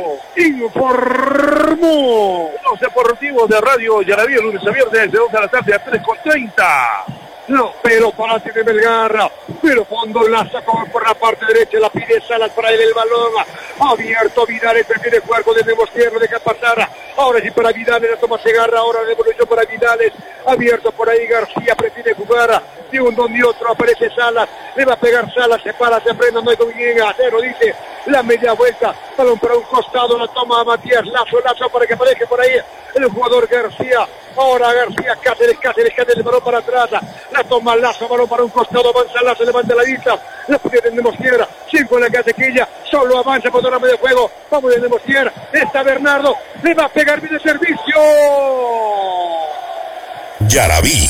Informó los deportivos de Radio Yaraví, lunes a viernes de dos de la tarde a tres con treinta. No, pero para ti de Melgar, pero fondo la sacó por la parte derecha, la pide Salas para él el balón, abierto Vidal, prefiere jugar con el Demostierro, deja pasar, ahora sí para Vidal, la toma Segarra, ahora devolución para Vidal, abierto por ahí García, prefiere jugar, de un don y otro, aparece Salas, le va a pegar Salas, se para, se frena, no hay con quién a cero, dice, la media vuelta, balón para un costado, la toma Matías Lazo, Lazo para que aparezca por ahí el jugador García, ahora García, Cáceres, Cáceres, Cáceres, el balón para atrás, la toma Lazo, balón para un costado, avanza Lazo, levanta la vista, la pierde en Demostierra, cinco en la casequilla, solo avanza por la medio de juego, vamos en Demostierra, está Bernardo, le va a pegar bien el servicio. Yaraví.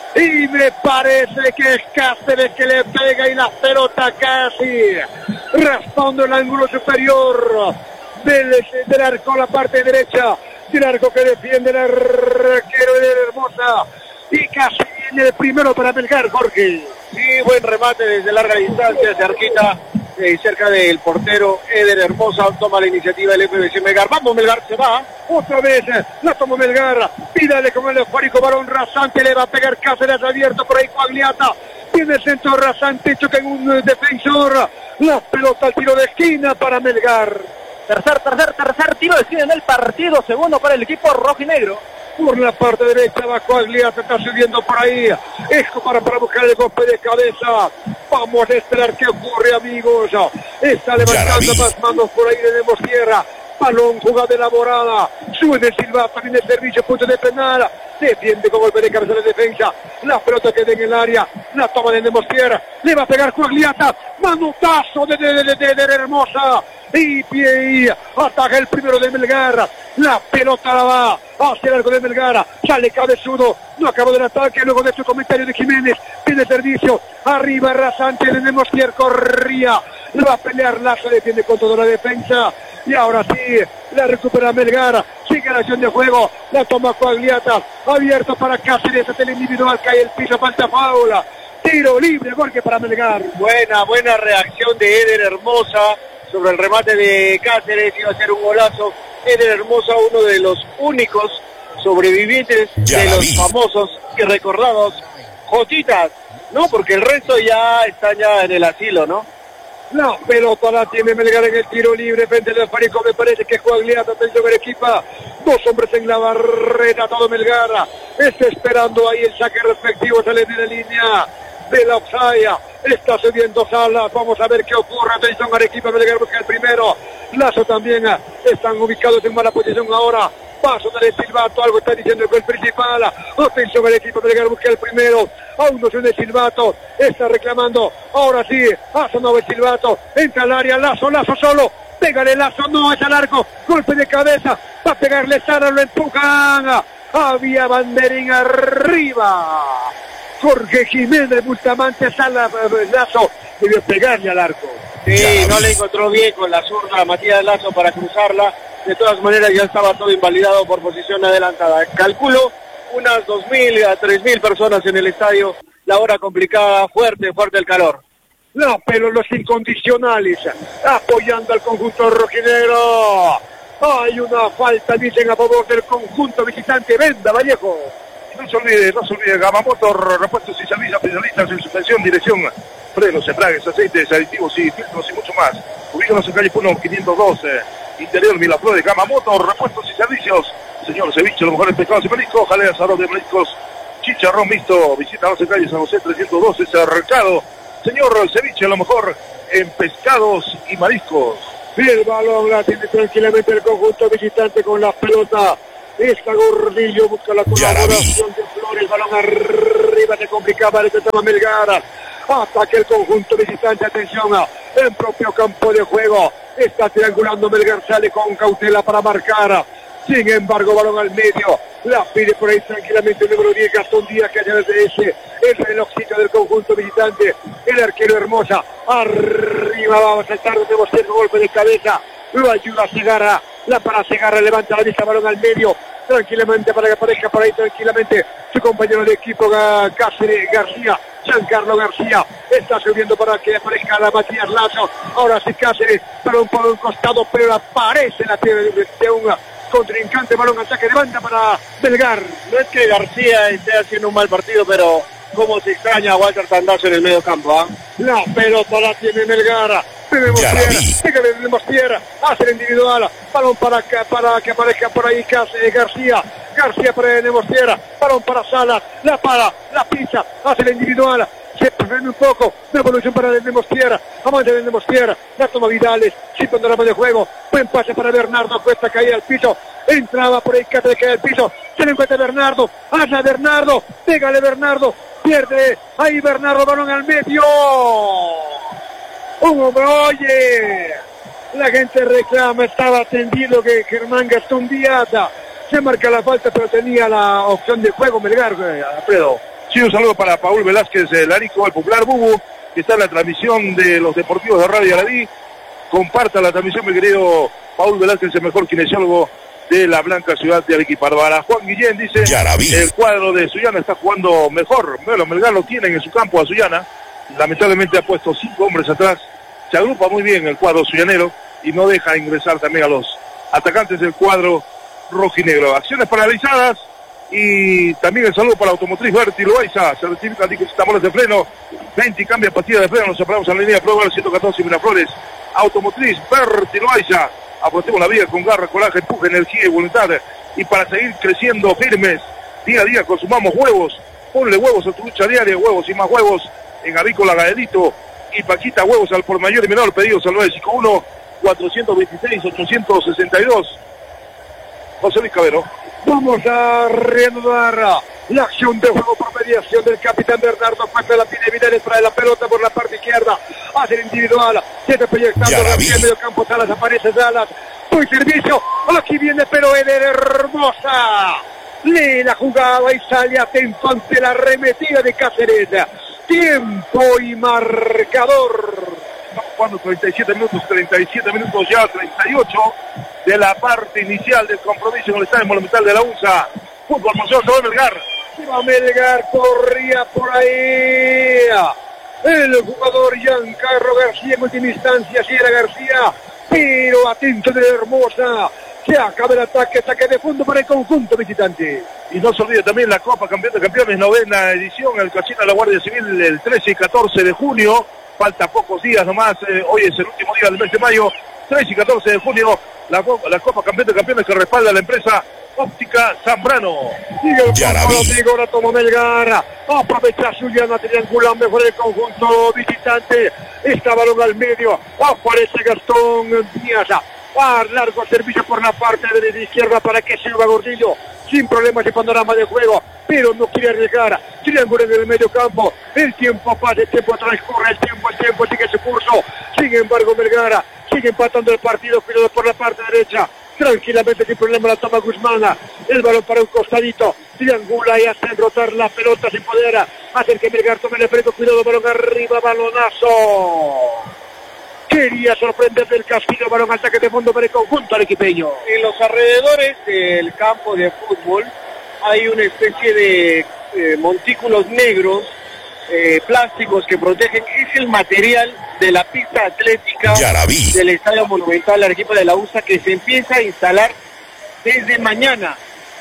Y me parece que es Cáceres que le pega y la pelota casi raspando el ángulo superior del, del arco, la parte derecha del arco que defiende el arquero de Hermosa. Y casi viene el primero para Melgar, Jorge. Sí, buen remate desde larga distancia, cerquita, eh, cerca del portero Eder Hermosa, toma la iniciativa el F B C Melgar. Vamos, Melgar, se va. Otra vez, la tomó Melgar, pídale con el eufórico varón rasante, le va a pegar Cáceres abierto por ahí Coagliata. Tiene el centro rasante, choca en un defensor. La pelota al tiro de esquina para Melgar. Tercer, tercer, tercer tiro de esquina en el partido, segundo para el equipo rojinegro. Por la parte derecha va Coagliata, está subiendo por ahí. Escobar para buscar el golpe de cabeza. Vamos a esperar qué ocurre, amigos. Está levantando más manos por ahí de Demostierra. Balón, jugada elaborada. Sube el silbato, viene el servicio, punto de penal. Defiende con golpe de cabeza de defensa. La pelota queda en el área. La toma de Demostierra. Le va a pegar Coagliata. Manotazo de, de, de, de, de Hermosa. Y pie y ataca el primero de Melgar. La pelota la va hacia el arco de Melgar. Sale cabezudo. No acabó del ataque. Luego de su comentario de Jiménez. Pide servicio. Arriba rasante de Demostierra. Corría. Le va a pelear Lazo. Defiende con toda la defensa. Y ahora sí. La recupera Melgar. Sigue la acción de juego. La toma Coagliata. Abierto para Cáceres. Hasta el individual. Cae el piso. Falta faula. Tiro libre. Jorge para Melgar. Buena, buena reacción de Eder Hermosa sobre el remate de Cáceres. Iba a ser un golazo. Eder Hermosa, uno de los únicos sobrevivientes de los famosos y recordados Jotitas, ¿no? Porque el resto ya están ya en el asilo, ¿no? La pelota la tiene Melgar en el tiro libre frente al Farico. Me parece que Coagliata, atención al equipo. Dos hombres en la barrera, todo Melgar. Está esperando ahí el saque respectivo. Sale de la línea de la Oxaya. Está subiendo Salas. Vamos a ver qué ocurre. Atención al equipo. Melgar busca el primero. Lazo también. Están ubicados en mala posición ahora. Paso del silbato, algo está diciendo el gol principal. Atención al equipo, Melgar busca el primero. Aún no suena el silbato. Está reclamando. Ahora sí, ha sonado el silbato. Entra al área, Lazo, Lazo solo. Pégale Lazo, no es al arco. Golpe de cabeza. Va a pegarle Sara, lo empujan. Había banderín arriba. Jorge Jiménez, Bustamante, Sala, Lazo. Debió pegarle al arco. Sí, no le encontró bien con la zurda Matías Lazo para cruzarla. De todas maneras ya estaba todo invalidado por posición adelantada. Calculo unas dos mil a tres mil personas en el estadio. La hora complicada, fuerte, fuerte el calor. No, pero los incondicionales apoyando al conjunto rojinegro. Hay una falta, dicen, a favor del conjunto visitante. Venda, Vallejo. No se olvide, no se olvide, Gamamoto, repuestos y servicios García, especialistas en suspensión, dirección, frenos, embragues, aceites, aditivos y filtros y mucho más. Ubícanos en calle Puno quinientos dos, eh, interior Miraflores, Gama Motor, repuestos y servicios. Señor Ceviche, los mejores pescados y mariscos, jaleas, arroz de mariscos, chicharrón mixto. Visítanos en calle San José trescientos doce, Cercado. Señor Ceviche, lo mejor en pescados y mariscos. Y el balón la tiene tranquilamente el conjunto visitante con la pelota. Esta Gordillo busca la colaboración de Flores, balón arriba, se complicaba el tema Melgar. Hasta que el conjunto visitante, atención, en propio campo de juego, está triangulando Melgar, sale con cautela para marcar. Sin embargo, balón al medio, la pide por ahí tranquilamente el número diez, Gastón Díaz, que allá desde ese, el relojcito del conjunto visitante, el arquero Hermosa, arriba, vamos a saltar, tenemos el golpe de cabeza, lo ayuda a Segarra, la para Segarra, levanta la vista, balón al medio, tranquilamente para que aparezca por ahí tranquilamente su compañero de equipo Cáceres García, Giancarlo García, está subiendo para que aparezca la Matías Lazo, ahora sí Cáceres, balón por un costado, pero aparece la pierna de un contrincante, balón ataque de banda para Melgar. No es que García esté haciendo un mal partido, pero como se extraña a Walter Tandazo en el medio campo, ¿ah? ¿eh? La pelota la tiene Melgar. Tenemos tierra, tenemos tierra, hace el individual, balón para que, para que aparezca por ahí García, García para tenemos tierra, balón para Salas, la para, la pisa, hace el individual, se prende un poco, la evolución para Demos Tierra, amante de Demos Tierra, la toma Vidales, sin panorama de juego, buen pase para Bernardo, Cuesta caía al piso, entraba por ahí, Cáceres cae al piso, se le encuentra Bernardo, hacia Bernardo, pégale Bernardo, pierde, ahí Bernardo, balón al medio. Un hombre, oye, la gente reclama, estaba tendido que Germán Gastón Díaz se marca la falta, pero tenía la opción de juego Melgar, Alfredo. Sí, un saludo para Paul Velázquez, el Arico, el popular Bubu, que está en la transmisión de los deportivos de Radio Aradí. Comparta la transmisión, mi querido Paul Velázquez, el mejor kinesiólogo de la blanca ciudad de Arequipa. Para Juan Guillén dice, Yaraví. El cuadro de Sullana está jugando mejor. Bueno, Melgar lo tienen en su campo a Sullana. Lamentablemente ha puesto cinco hombres atrás. Se agrupa muy bien el cuadro suyanero y no deja ingresar también a los atacantes del cuadro rojinegro. Acciones paralizadas y también el saludo para Automotriz Berti Loaiza. Se rectifican tambores de freno. veinte cambia pastilla de freno. Nos separamos en la línea de prueba ciento catorce Miraflores. Automotriz Berti Loaiza. Apostemos la vida con garra, coraje, empuje, energía y voluntad. Y para seguir creciendo firmes, día a día consumamos huevos. Ponle huevos a tu lucha diaria, huevos y más huevos en Avícola Gadelito y Paquita Huevos al por mayor y menor. Pedidos al nueve cinco uno, cuatro dos seis, ocho seis dos. José Luis Cabero. Vamos a reanudar la acción de juego por mediación del capitán Bernardo Cuesta. La pide Vidales, trae la pelota por la parte izquierda, hace el individual, se está proyectando en el medio campo. Salas, aparece Salas, buen servicio, aquí viene pero Eder Hermosa, lee la jugada y sale atento ante la arremetida de Cáceres. Tiempo y marcador. Estamos jugando treinta y siete minutos, treinta y siete minutos ya, treinta y ocho de la parte inicial del compromiso en el Estadio Monumental de la U N S A. Fútbol Museo sobre Melgar. Va Melgar, corría por ahí el jugador Giancarlo García en última instancia, sí era García, pero atento de Hermosa. Se acaba el ataque, saque de fondo para el conjunto visitante. Y no se olvide también la Copa Campeón de Campeones, novena edición, el Casino de la Guardia Civil, el trece y catorce de junio. Falta pocos días nomás, eh, hoy es el último día del mes de mayo, trece y catorce de junio, la, la Copa Campeón de Campeones que respalda la empresa Óptica Zambrano. Sigue ahora toma Melgar, aprovecha Juliana, triangula mejor el conjunto visitante, está balón al medio, aparece Gastón Díaz. Ah, largo servicio por la parte de la izquierda para que sirva Gordillo, sin problemas de panorama de juego, pero no quiere arriesgar. Triángulo en el medio campo, el tiempo pasa, el tiempo transcurre, el tiempo, el tiempo sigue su curso. Sin embargo, Melgar sigue empatando el partido, cuidado por la parte derecha. Tranquilamente, sin problema, la toma Guzmán. El balón para un costadito, triangula y hace rotar la pelota sin poder hacer que Melgar tome el freno. Cuidado, balón arriba, balonazo. Quería sorprender del Castillo, balón ataque de fondo para el conjunto arequipeño. En los alrededores del campo de fútbol hay una especie de eh, montículos negros, eh, plásticos que protegen. Es el material de la pista atlética Yaraví. Del Estadio Monumental Arequipa de la U S A, que se empieza a instalar desde mañana.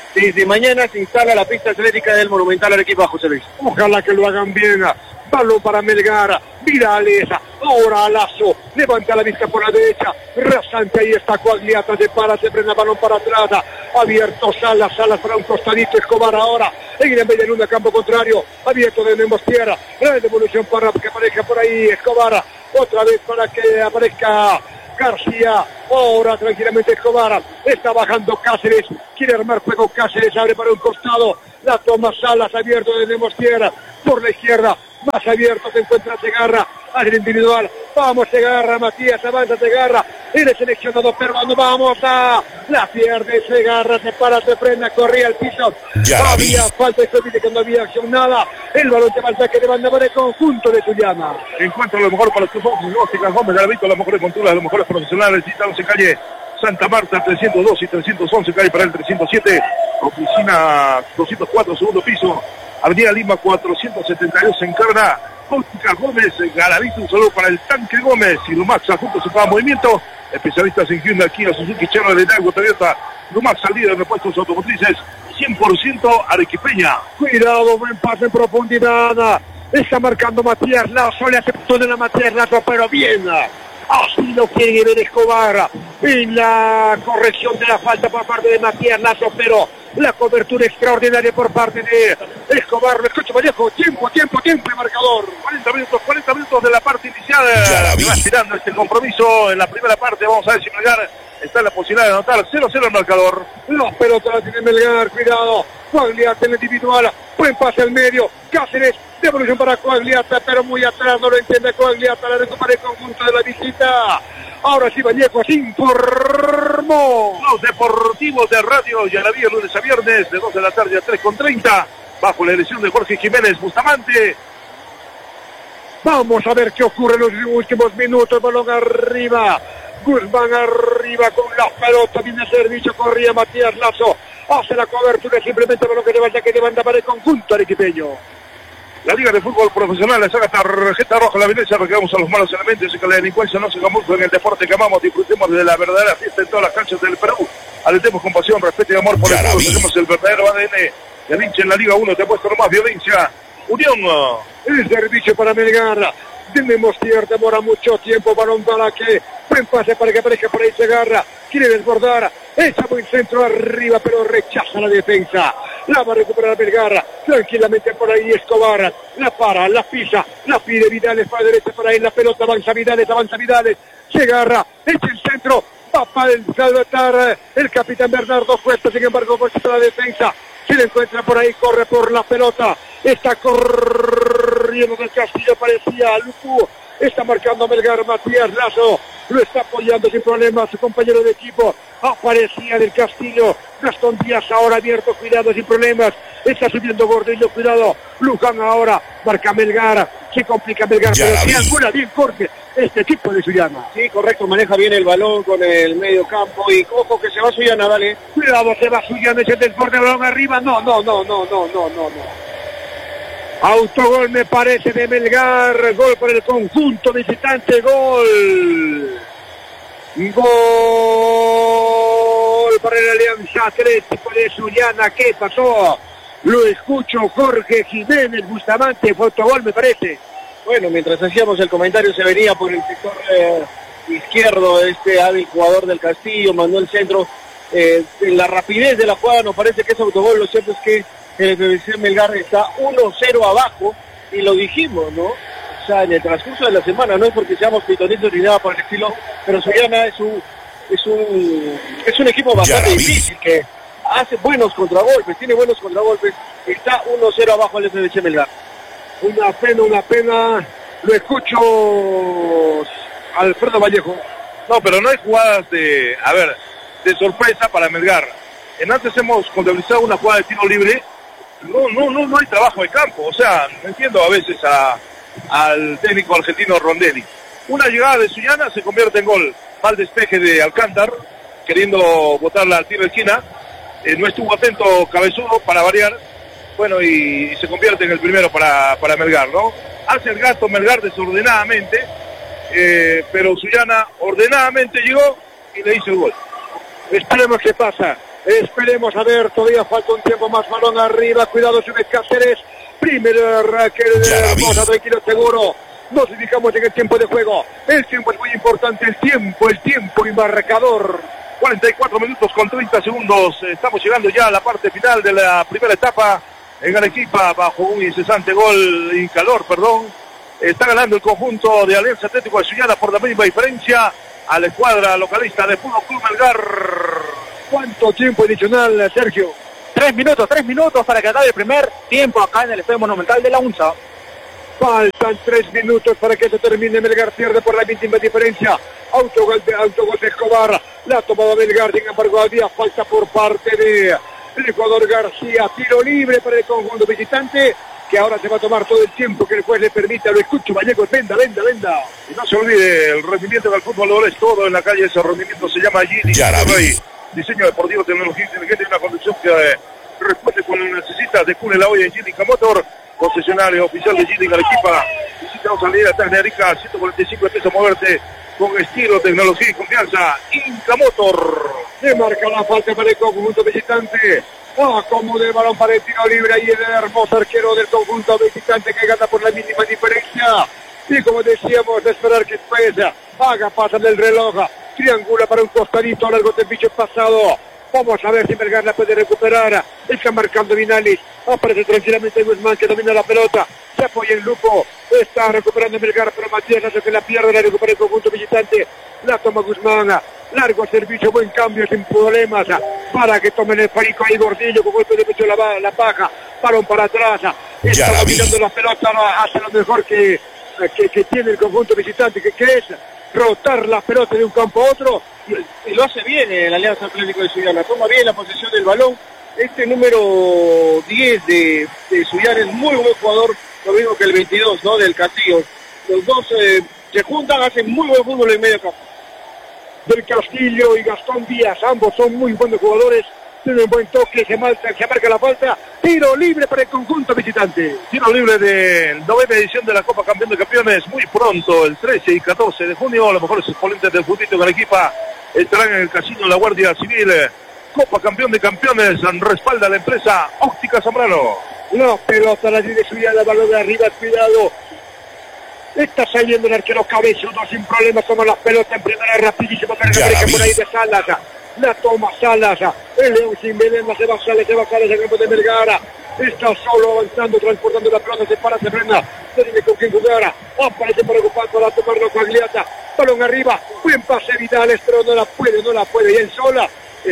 Desde mañana se instala la pista atlética del Monumental Arequipa, José Luis. Ojalá que lo hagan bien. Balón para Melgar. Virales. Ahora Lazo. Levanta la vista por la derecha. Rasante, ahí está Coagliata. Se para, se frena, balón para atrás. Abierto Salas. Salas para un costadito. Escobar ahora. En el medio luna, campo contrario. Abierto de Nemos Tierra. La devolución para que aparezca por ahí Escobar. Otra vez para que aparezca García, ahora tranquilamente Escobar, está bajando Cáceres, quiere armar juego Cáceres, abre para un costado, la toma Salas, abierto de Nemos Tierra, por la izquierda, más abierto se encuentra Segarra, al individual, vamos Segarra, Matías, avanza Segarra, el seleccionado peruano, vamos a la pierde Segarra, se para, se frena, corría al piso, Ya había falta, esto dice que no había acción, nada, el balón de balta que demanda para el conjunto de Sullana. Encuentra lo mejor para los ojos, Ópticas Gómez de la Vito, las mejores monturas, los mejores profesionales, citados en calle Santa Marta, trescientos dos y trescientos once, calle para el trescientos siete, oficina doscientos cuatro, segundo piso, Avenida Lima cuatrocientos setenta y dos, en Carna, Óptica Gómez, Garavito, un saludo para el Tanque Gómez y Lumax, juntos en cada movimiento, especialistas en Hyundai, Kia, Suzuki, Chevrolet, Daewoo, Toyota, Lumax, al líder de repuestos automotrices, cien por ciento arequipeña. Cuidado, buen pase en profundidad, está marcando Matías Lazo, le hace túnel a Matías Lazo, pero bien, así lo quiere ver Escobar, en la corrección de la falta por parte de Matías Lazo, pero la cobertura extraordinaria por parte de Escobar. Lo escucho, Vallejo. Tiempo, tiempo, tiempo y marcador. cuarenta minutos, cuarenta minutos de la parte inicial. Se va estirando este compromiso en la primera parte. Vamos a ver si Melgar está en la posibilidad de anotar. cero cero el marcador. Los pelotas la tiene Melgar. Cuidado. Coagliata en el individual. Buen pase al medio. Cáceres. Devolución para Coagliata, pero muy atrás. No lo entiende Coagliata. La recupera el conjunto de la visita. Ahora sí, Vallejo se informó. Los deportivos de Radio Yaraví, lunes a viernes, de dos de la tarde a tres con treinta, bajo la dirección de Jorge Jiménez Bustamante. Vamos a ver qué ocurre en los últimos minutos. Balón arriba. Guzmán arriba con la pelota. Viene el servicio. Corría Matías Lazo. Hace la cobertura. Simplemente balón que levanta, que levanta para el conjunto arequipeño. La Liga de Fútbol Profesional le saca tarjeta roja a la violencia, recreamos a los malos elementos y que la delincuencia no se camufle en el deporte que amamos. Disfrutemos de la verdadera fiesta en todas las canchas del Perú. Alentemos con pasión, respeto y amor por el fútbol. Tenemos el verdadero A D N del hincha en la Liga uno. Te apuesto nomás violencia. Unión. El servicio para Melgar. Tenemos tierra, demora mucho tiempo. Balón para que. Buen pase para que aparezca por ahí Segarra. Quiere desbordar. Echa buen centro arriba, pero rechaza la defensa. La va a recuperar Melgar. Tranquilamente por ahí Escobar. La para, la pisa, la pide Vidales para derecha, por ahí la pelota. Avanza Vidales, avanza Vidales. Segarra. Echa el centro. Va para el salvatar. El capitán Bernardo Cuesta. Sin embargo, por la defensa. Se le encuentra por ahí, corre por la pelota. Está corriendo del Castillo, parecía Lucu. Está marcando Melgar, Matías Lazo. Lo está apoyando sin problemas su compañero de equipo. Aparecía del Castillo. Gastón Díaz ahora abierto, cuidado, sin problemas. Está subiendo Gordillo, cuidado. Luján ahora, marca Melgar. Se complica Melgar, Ya pero la si vi. alguna bien corte este equipo de Sullana. Sí, correcto, maneja bien el balón con el medio campo y ojo que se va Sullana, dale. Cuidado, se va Sullana, ese desborde de balón arriba. No, no, no, no, no, no, no, no. Autogol me parece de Melgar, gol por el conjunto visitante, gol. Gol para el Alianza Atlético de Sullana. ¿Qué pasó? Lo escucho, Jorge Jiménez Bustamante, fue autogol me parece. Bueno, mientras hacíamos el comentario se venía por el sector eh, izquierdo este hábil jugador del Castillo, mandó el centro. Eh, en la rapidez de la jugada nos parece que es autogol. Lo cierto es que el F B C Melgar está uno cero abajo y lo dijimos, ¿no? O sea, en el transcurso de la semana, no es porque seamos pitonitos ni nada por el estilo, pero Sullana es un es un es un equipo bastante difícil que hace buenos contragolpes, tiene buenos contragolpes, está uno cero abajo el F B C Melgar. Una pena, una pena. Lo escucho, Alfredo Vallejo. No, pero no hay jugadas de, a ver, de sorpresa para Melgar. En antes hemos contabilizado una jugada de tiro libre. No, no, no, no hay trabajo de campo. O sea, no entiendo a veces a, al técnico argentino Rondelli. Una llegada de Sullana se convierte en gol. Mal despeje de Alcántar, queriendo botarla al tiro de esquina. Eh, no estuvo atento Cabezudo para variar. Bueno, y, y se convierte en el primero para, para Melgar, ¿no? Hace el gasto Melgar desordenadamente, eh, pero Sullana ordenadamente llegó y le hizo el gol. Esperemos qué pasa. Esperemos a ver, todavía falta un tiempo más, balón arriba, cuidado sube Cáceres, primero Raquel Hermosa, tranquilo, seguro. Nos ubicamos en el tiempo de juego. El tiempo es muy importante, el tiempo, el tiempo y marcador. cuarenta y cuatro minutos con treinta segundos. Estamos llegando ya a la parte final de la primera etapa. En Arequipa, bajo un incesante gol y calor, perdón. Está ganando el conjunto de Alianza Atlético de Sullana por la misma diferencia a la escuadra localista de Fútbol Club Melgar. ¿Cuánto tiempo adicional, Sergio? Tres minutos, tres minutos para que acabe el primer tiempo acá en el Estadio Monumental de la UNSA. Faltan tres minutos para que se termine. Melgar pierde por la mínima diferencia. Autogol de, autogol de Escobar. La ha tomado Melgar, sin embargo había falta por parte de el Ecuador García. Tiro libre para el conjunto visitante, que ahora se va a tomar todo el tiempo que el juez le permita. Lo escucho, Vallejo, venda, venda, venda. Y no se olvide, el rendimiento del fútbol lo es todo en la calle. Ese rendimiento se llama Gini Rey. Diseño deportivo, tecnología inteligente y una conducción que eh, responde cuando necesitas. Descubre la olla en Gini Motor, concesionario oficial de Gini Arequipa. Visítanos a la Avenida Tecnérica, ciento cuarenta y cinco pesos moverte con estilo, tecnología y confianza. Inca Motor. Se marca la falta para el conjunto visitante. Ah, como de balón para el tiro libre. Ahí el hermoso arquero del conjunto visitante que gana por la mínima diferencia. Y como decíamos, de esperar que después haga pasar el reloj. Triangula para un costadito, largo del bicho pasado. Vamos a ver si Melgar la puede recuperar. Está marcando Vinalis. Aparece tranquilamente Guzmán, que domina la pelota. Se apoya en Lupo. Está recuperando Melgar, pero Matías hace que la pierde. La recupera el conjunto visitante. La toma Guzmán. Largo servicio, buen cambio, sin problemas. Para que tomen el parico ahí Gordillo. Con golpe de pecho la, la paja. Balón para atrás. Está dominando la pelota. Hace lo mejor que, que, que tiene el conjunto visitante. Que, que es rotar la pelota de un campo a otro. Y lo hace bien el Alianza Atlético de Sullana, toma bien la posesión del balón. Este número diez de, de Sullana es muy buen jugador, lo mismo que el veintidós, ¿no? Del Castillo. Los dos eh, se juntan, hacen muy buen fútbol en medio campo. Del Castillo y Gastón Díaz, ambos son muy buenos jugadores, tienen buen toque, se marca, se marca la falta. Tiro libre para el conjunto visitante. Tiro libre de novena edición de la Copa Campeón de Campeones, muy pronto, el trece y catorce de junio, los mejores exponentes del futbolito con Arequipa estarán en el Casino La Guardia Civil. Copa Campeón de Campeones, respalda la empresa Óptica Zambrano. La pelota la tiene Sullana, balón de arriba, cuidado. Está saliendo el arquero cabezudo sin problemas, toma la pelota en primera, rapidísimo, para que por ahí de Salas. La toma Salas, el León sin Belén, se va Salas, se va Salas, el campo de Melgar. Está solo avanzando, transportando la pelota, se para, se frena, no tiene con quién jugar. Aparece para ocupar, para tomarlo Cagliata. Balón arriba, buen pase Vidales, pero no la puede, no la puede, y él sola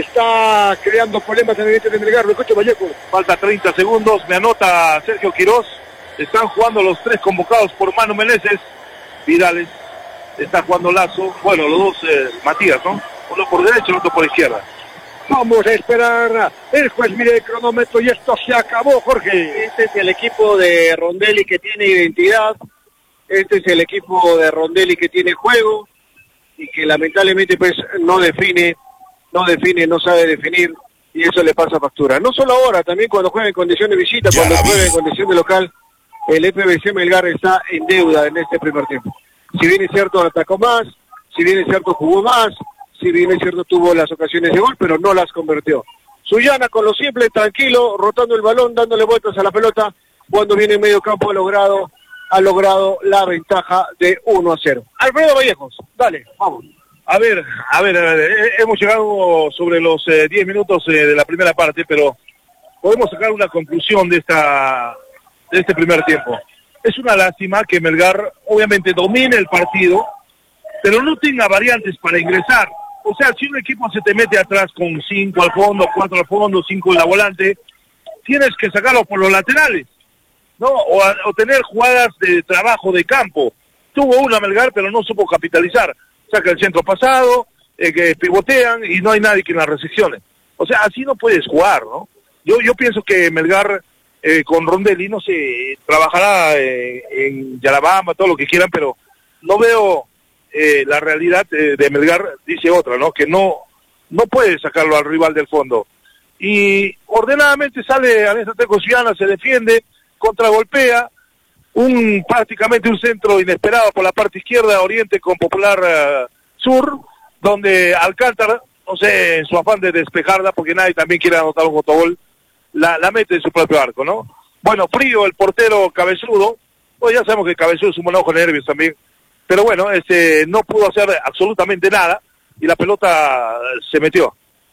está creando problemas en el oriente de Melgar. Lo escucho, Vallejo. Falta treinta segundos, me anota Sergio Quirós. Están jugando los tres convocados por Manu Meneses. Vidales, está jugando Lazo, bueno, los dos eh, Matías, ¿no? Uno por derecha y otro por izquierda. Vamos a esperar. El juez mire el cronómetro y esto se acabó, Jorge. Este es el equipo de Rondelli que tiene identidad. Este es el equipo de Rondelli que tiene juego y que lamentablemente pues no define, no define, no sabe definir, y eso le pasa factura. No solo ahora, también cuando juega en condición de visita, cuando juega en condición de local, el F B C Melgar está en deuda en este primer tiempo. Si bien es cierto, atacó más, si bien es cierto, jugó más, si bien es cierto, tuvo las ocasiones de gol, pero no las convirtió. Sullana con lo simple, tranquilo, rotando el balón, dándole vueltas a la pelota, cuando viene en medio campo ha logrado, ha logrado la ventaja de uno a cero. Alfredo Vallejos, dale, vamos. A ver, a ver, a ver eh, hemos llegado sobre los eh, diez minutos eh, de la primera parte, pero podemos sacar una conclusión de esta de este primer tiempo. Es una lástima que Melgar obviamente domine el partido, pero no tenga variantes para ingresar. O sea, si un equipo se te mete atrás con cinco al fondo, cuatro al fondo, cinco en la volante, tienes que sacarlo por los laterales, ¿no? O, a, o tener jugadas de trabajo de campo. Tuvo una Melgar, pero no supo capitalizar. Saca el centro pasado, eh, que pivotean y no hay nadie que la recepcione. O sea, así no puedes jugar, ¿no? Yo, yo pienso que Melgar eh, con Rondelli, no sé, trabajará eh, en Yarabamba, todo lo que quieran, pero no veo eh, la realidad eh, de Melgar, dice otra, ¿no? Que no, no puede sacarlo al rival del fondo. Y ordenadamente sale Alianza Atlético de Sullana, se defiende, contragolpea, un prácticamente un centro inesperado por la parte izquierda, Oriente con Popular uh, Sur, donde Alcántara no sé, en su afán de despejarla, porque nadie también quiere anotar un autogol, la, la mete en su propio arco, ¿no? Bueno, Frío, el portero cabezudo, pues ya sabemos que cabezudo es un monojo de nervios también, pero bueno, este, no pudo hacer absolutamente nada, y la pelota se metió.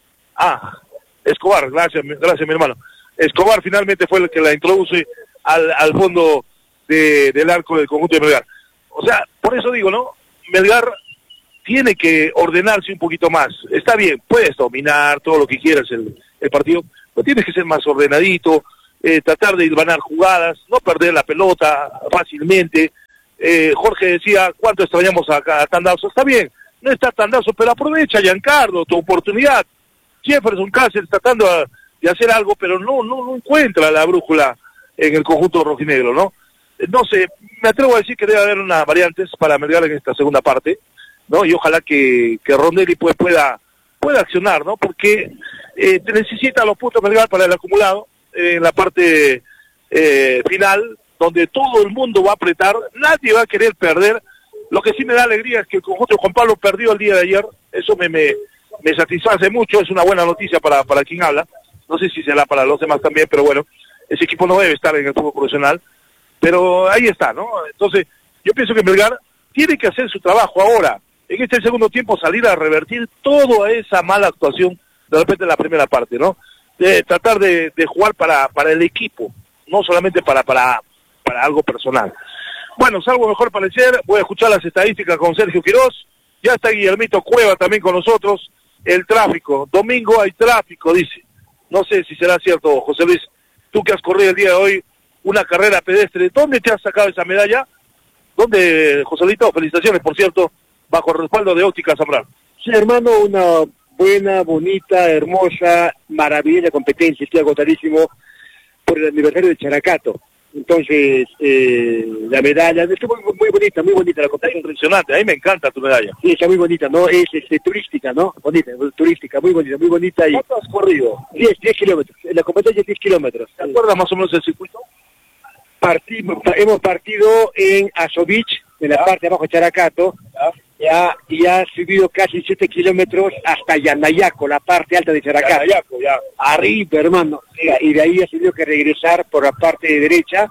Ah, Escobar, gracias, gracias mi hermano. Escobar finalmente fue el que la introduce al, al fondo de, del arco del conjunto de Melgar. O sea, por eso digo, ¿no? Melgar tiene que ordenarse un poquito más. Está bien, puedes dominar todo lo que quieras el, el partido, pero tienes que ser más ordenadito, eh, tratar de hilvanar jugadas, no perder la pelota fácilmente. Eh, Jorge decía, ¿cuánto extrañamos a, a Tandazo? Está bien, no está Tandazo, pero aprovecha, Giancarlo, tu oportunidad. Jefferson Cáceres tratando a, de hacer algo, pero no, no, no encuentra la brújula en el conjunto rojinegro, ¿no? No sé, me atrevo a decir que debe haber unas variantes para Melgar en esta segunda parte, ¿no? Y ojalá que, que Rondelli pues, pueda, pueda accionar, ¿no? Porque eh, necesita los puntos Melgar para el acumulado eh, en la parte eh, final, donde todo el mundo va a apretar, nadie va a querer perder. Lo que sí me da alegría es que el conjunto de Juan Pablo perdió el día de ayer, eso me, me, me satisface mucho, es una buena noticia para, para quien habla, no sé si será para los demás también, pero bueno, ese equipo no debe estar en el fútbol profesional, pero ahí está, ¿no? Entonces, yo pienso que Melgar tiene que hacer su trabajo ahora, en este segundo tiempo salir a revertir toda esa mala actuación de repente en la primera parte, ¿no? De tratar de, de jugar para, para el equipo, no solamente para, para, para algo personal. Bueno, salvo mejor parecer, voy a escuchar las estadísticas con Sergio Quirós, ya está Guillermito Cueva también con nosotros, el tráfico, domingo hay tráfico, dice, no sé si será cierto, José Luis, tú que has corrido el día de hoy una carrera pedestre, ¿dónde te has sacado esa medalla? ¿Dónde, Joselito? Felicitaciones, por cierto, bajo el respaldo de Óptica Zambrano. Sí, hermano, una buena, bonita, hermosa, maravillosa competencia, estoy agotadísimo por el aniversario de Characato. Entonces, eh, la medalla, es muy, muy bonita, muy bonita la competencia. Es impresionante, a mí me encanta tu medalla. Sí, está muy bonita, ¿no? Es este, turística, ¿no? Bonita, turística, muy bonita, muy bonita. Y... ¿Cuánto has corrido? diez, diez kilómetros, la competencia es diez kilómetros. ¿Te acuerdas más o menos del circuito? Partimos, hemos partido en Azovich, en la ¿Ya? parte de abajo de Characato, ¿Ya? Ya, y ha subido casi siete kilómetros hasta Yanayaco, la parte alta de Characato. Yanayaco, ya. Arriba, hermano. Y de ahí ha tenido que regresar por la parte de derecha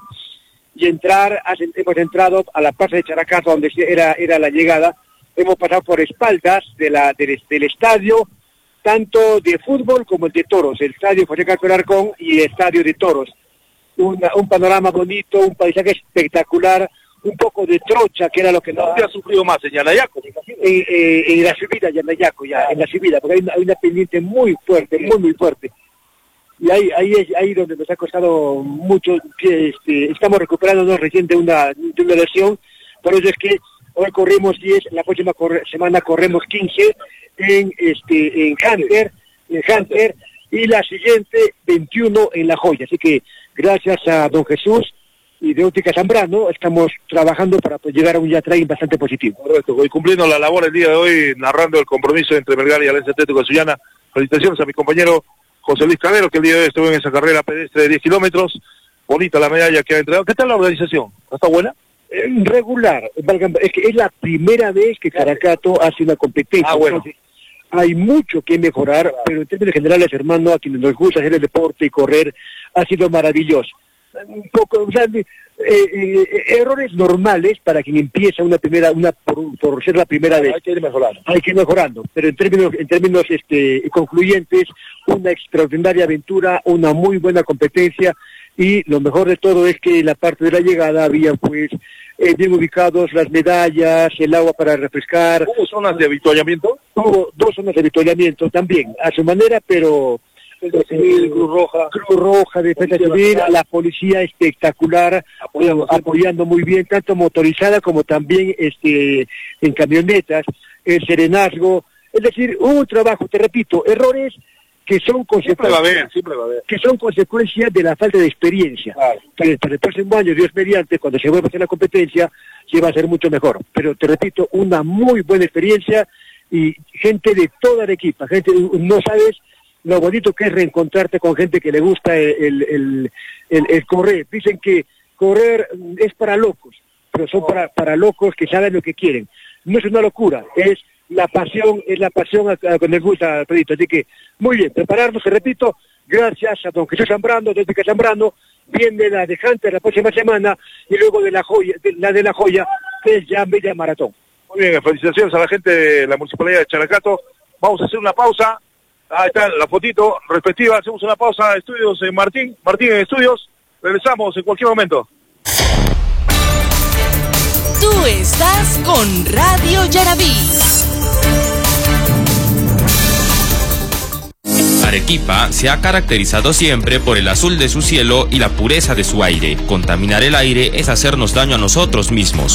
y entrar, hemos entrado a la parte de Characato, donde era, era la llegada. Hemos pasado por espaldas de la, del, del estadio, tanto de fútbol como el de toros, el estadio José Carlos Alarcón y el estadio de toros. Una, un panorama bonito, un paisaje espectacular, un poco de trocha, que era lo que no había sufrido más en Yanayaco, me imagino. En, eh, en la subida, Yanayaco, ya, en la subida, porque hay una, hay una pendiente muy fuerte, muy, muy fuerte. Y ahí, ahí es ahí donde nos ha costado mucho, que este, estamos recuperándonos recién de una, de una lesión, por eso es que hoy corrimos diez, la próxima corre, semana corremos quince en, este, en Hunter, en Hunter, y la siguiente veintiuno en La Joya, así que gracias a don Jesús y de Óptica Zambrano estamos trabajando para pues, llegar a un Yatrain bastante positivo. Correcto, voy cumpliendo la labor el día de hoy, narrando el compromiso entre Melgar y Alianza Atlético de Sullana. Felicitaciones a mi compañero José Luis Cabero, que el día de hoy estuvo en esa carrera pedestre de diez kilómetros. Bonita la medalla que ha entregado. ¿Qué tal la organización? ¿Está buena? Eh, regular, es que es la primera vez que Characato hace una competencia. Ah, bueno. Entonces, hay mucho que mejorar, pero en términos generales, hermano, a quienes nos gusta hacer el deporte y correr, ha sido maravilloso. Un poco, o sea, eh, eh, errores normales para quien empieza una primera, una por, por ser la primera vez. Hay que ir mejorando. Hay que ir mejorando, pero en términos, en términos este, concluyentes, una extraordinaria aventura, una muy buena competencia, y lo mejor de todo es que en la parte de la llegada había pues eh, bien ubicados las medallas, el agua para refrescar. ¿Hubo zonas de avituallamiento? Hubo dos zonas de avituallamiento también, a su manera, pero Defensa Civil, Cruz Roja. Cruz Roja, Defensa Civil, la policía espectacular, apoyando, apoyando muy bien, tanto motorizada como también este en camionetas, el serenazgo, es decir, un trabajo, te repito, errores que son Siempre va a consecuencias, haber, siempre va a haber. que son consecuencias de la falta de experiencia. Claro. Para, para el próximo año, Dios mediante, cuando se vuelva a hacer la competencia, se va a hacer mucho mejor. Pero te repito, una muy buena experiencia y gente de toda la equipa, gente, no sabes lo bonito que es reencontrarte con gente que le gusta el, el, el, el correr. Dicen que correr es para locos, pero son para, para locos que saben lo que quieren. No es una locura, es la pasión, es la pasión a, a, que nos gusta, Alfredito. Así que, muy bien, prepararnos, te repito, gracias a don Jesús Zambrano, desde que Zambrano, viene la de Hunter la próxima semana, y luego de la joya, de, la de la joya, que es ya media maratón. Muy bien, felicitaciones a la gente de la Municipalidad de Chalacato. Vamos a hacer una pausa. Ahí está la fotito respectiva. Hacemos una pausa. Estudios en Martín. Martín en Estudios. Regresamos en cualquier momento. Tú estás con Radio Yarabí. Arequipa se ha caracterizado siempre por el azul de su cielo y la pureza de su aire. Contaminar el aire es hacernos daño a nosotros mismos.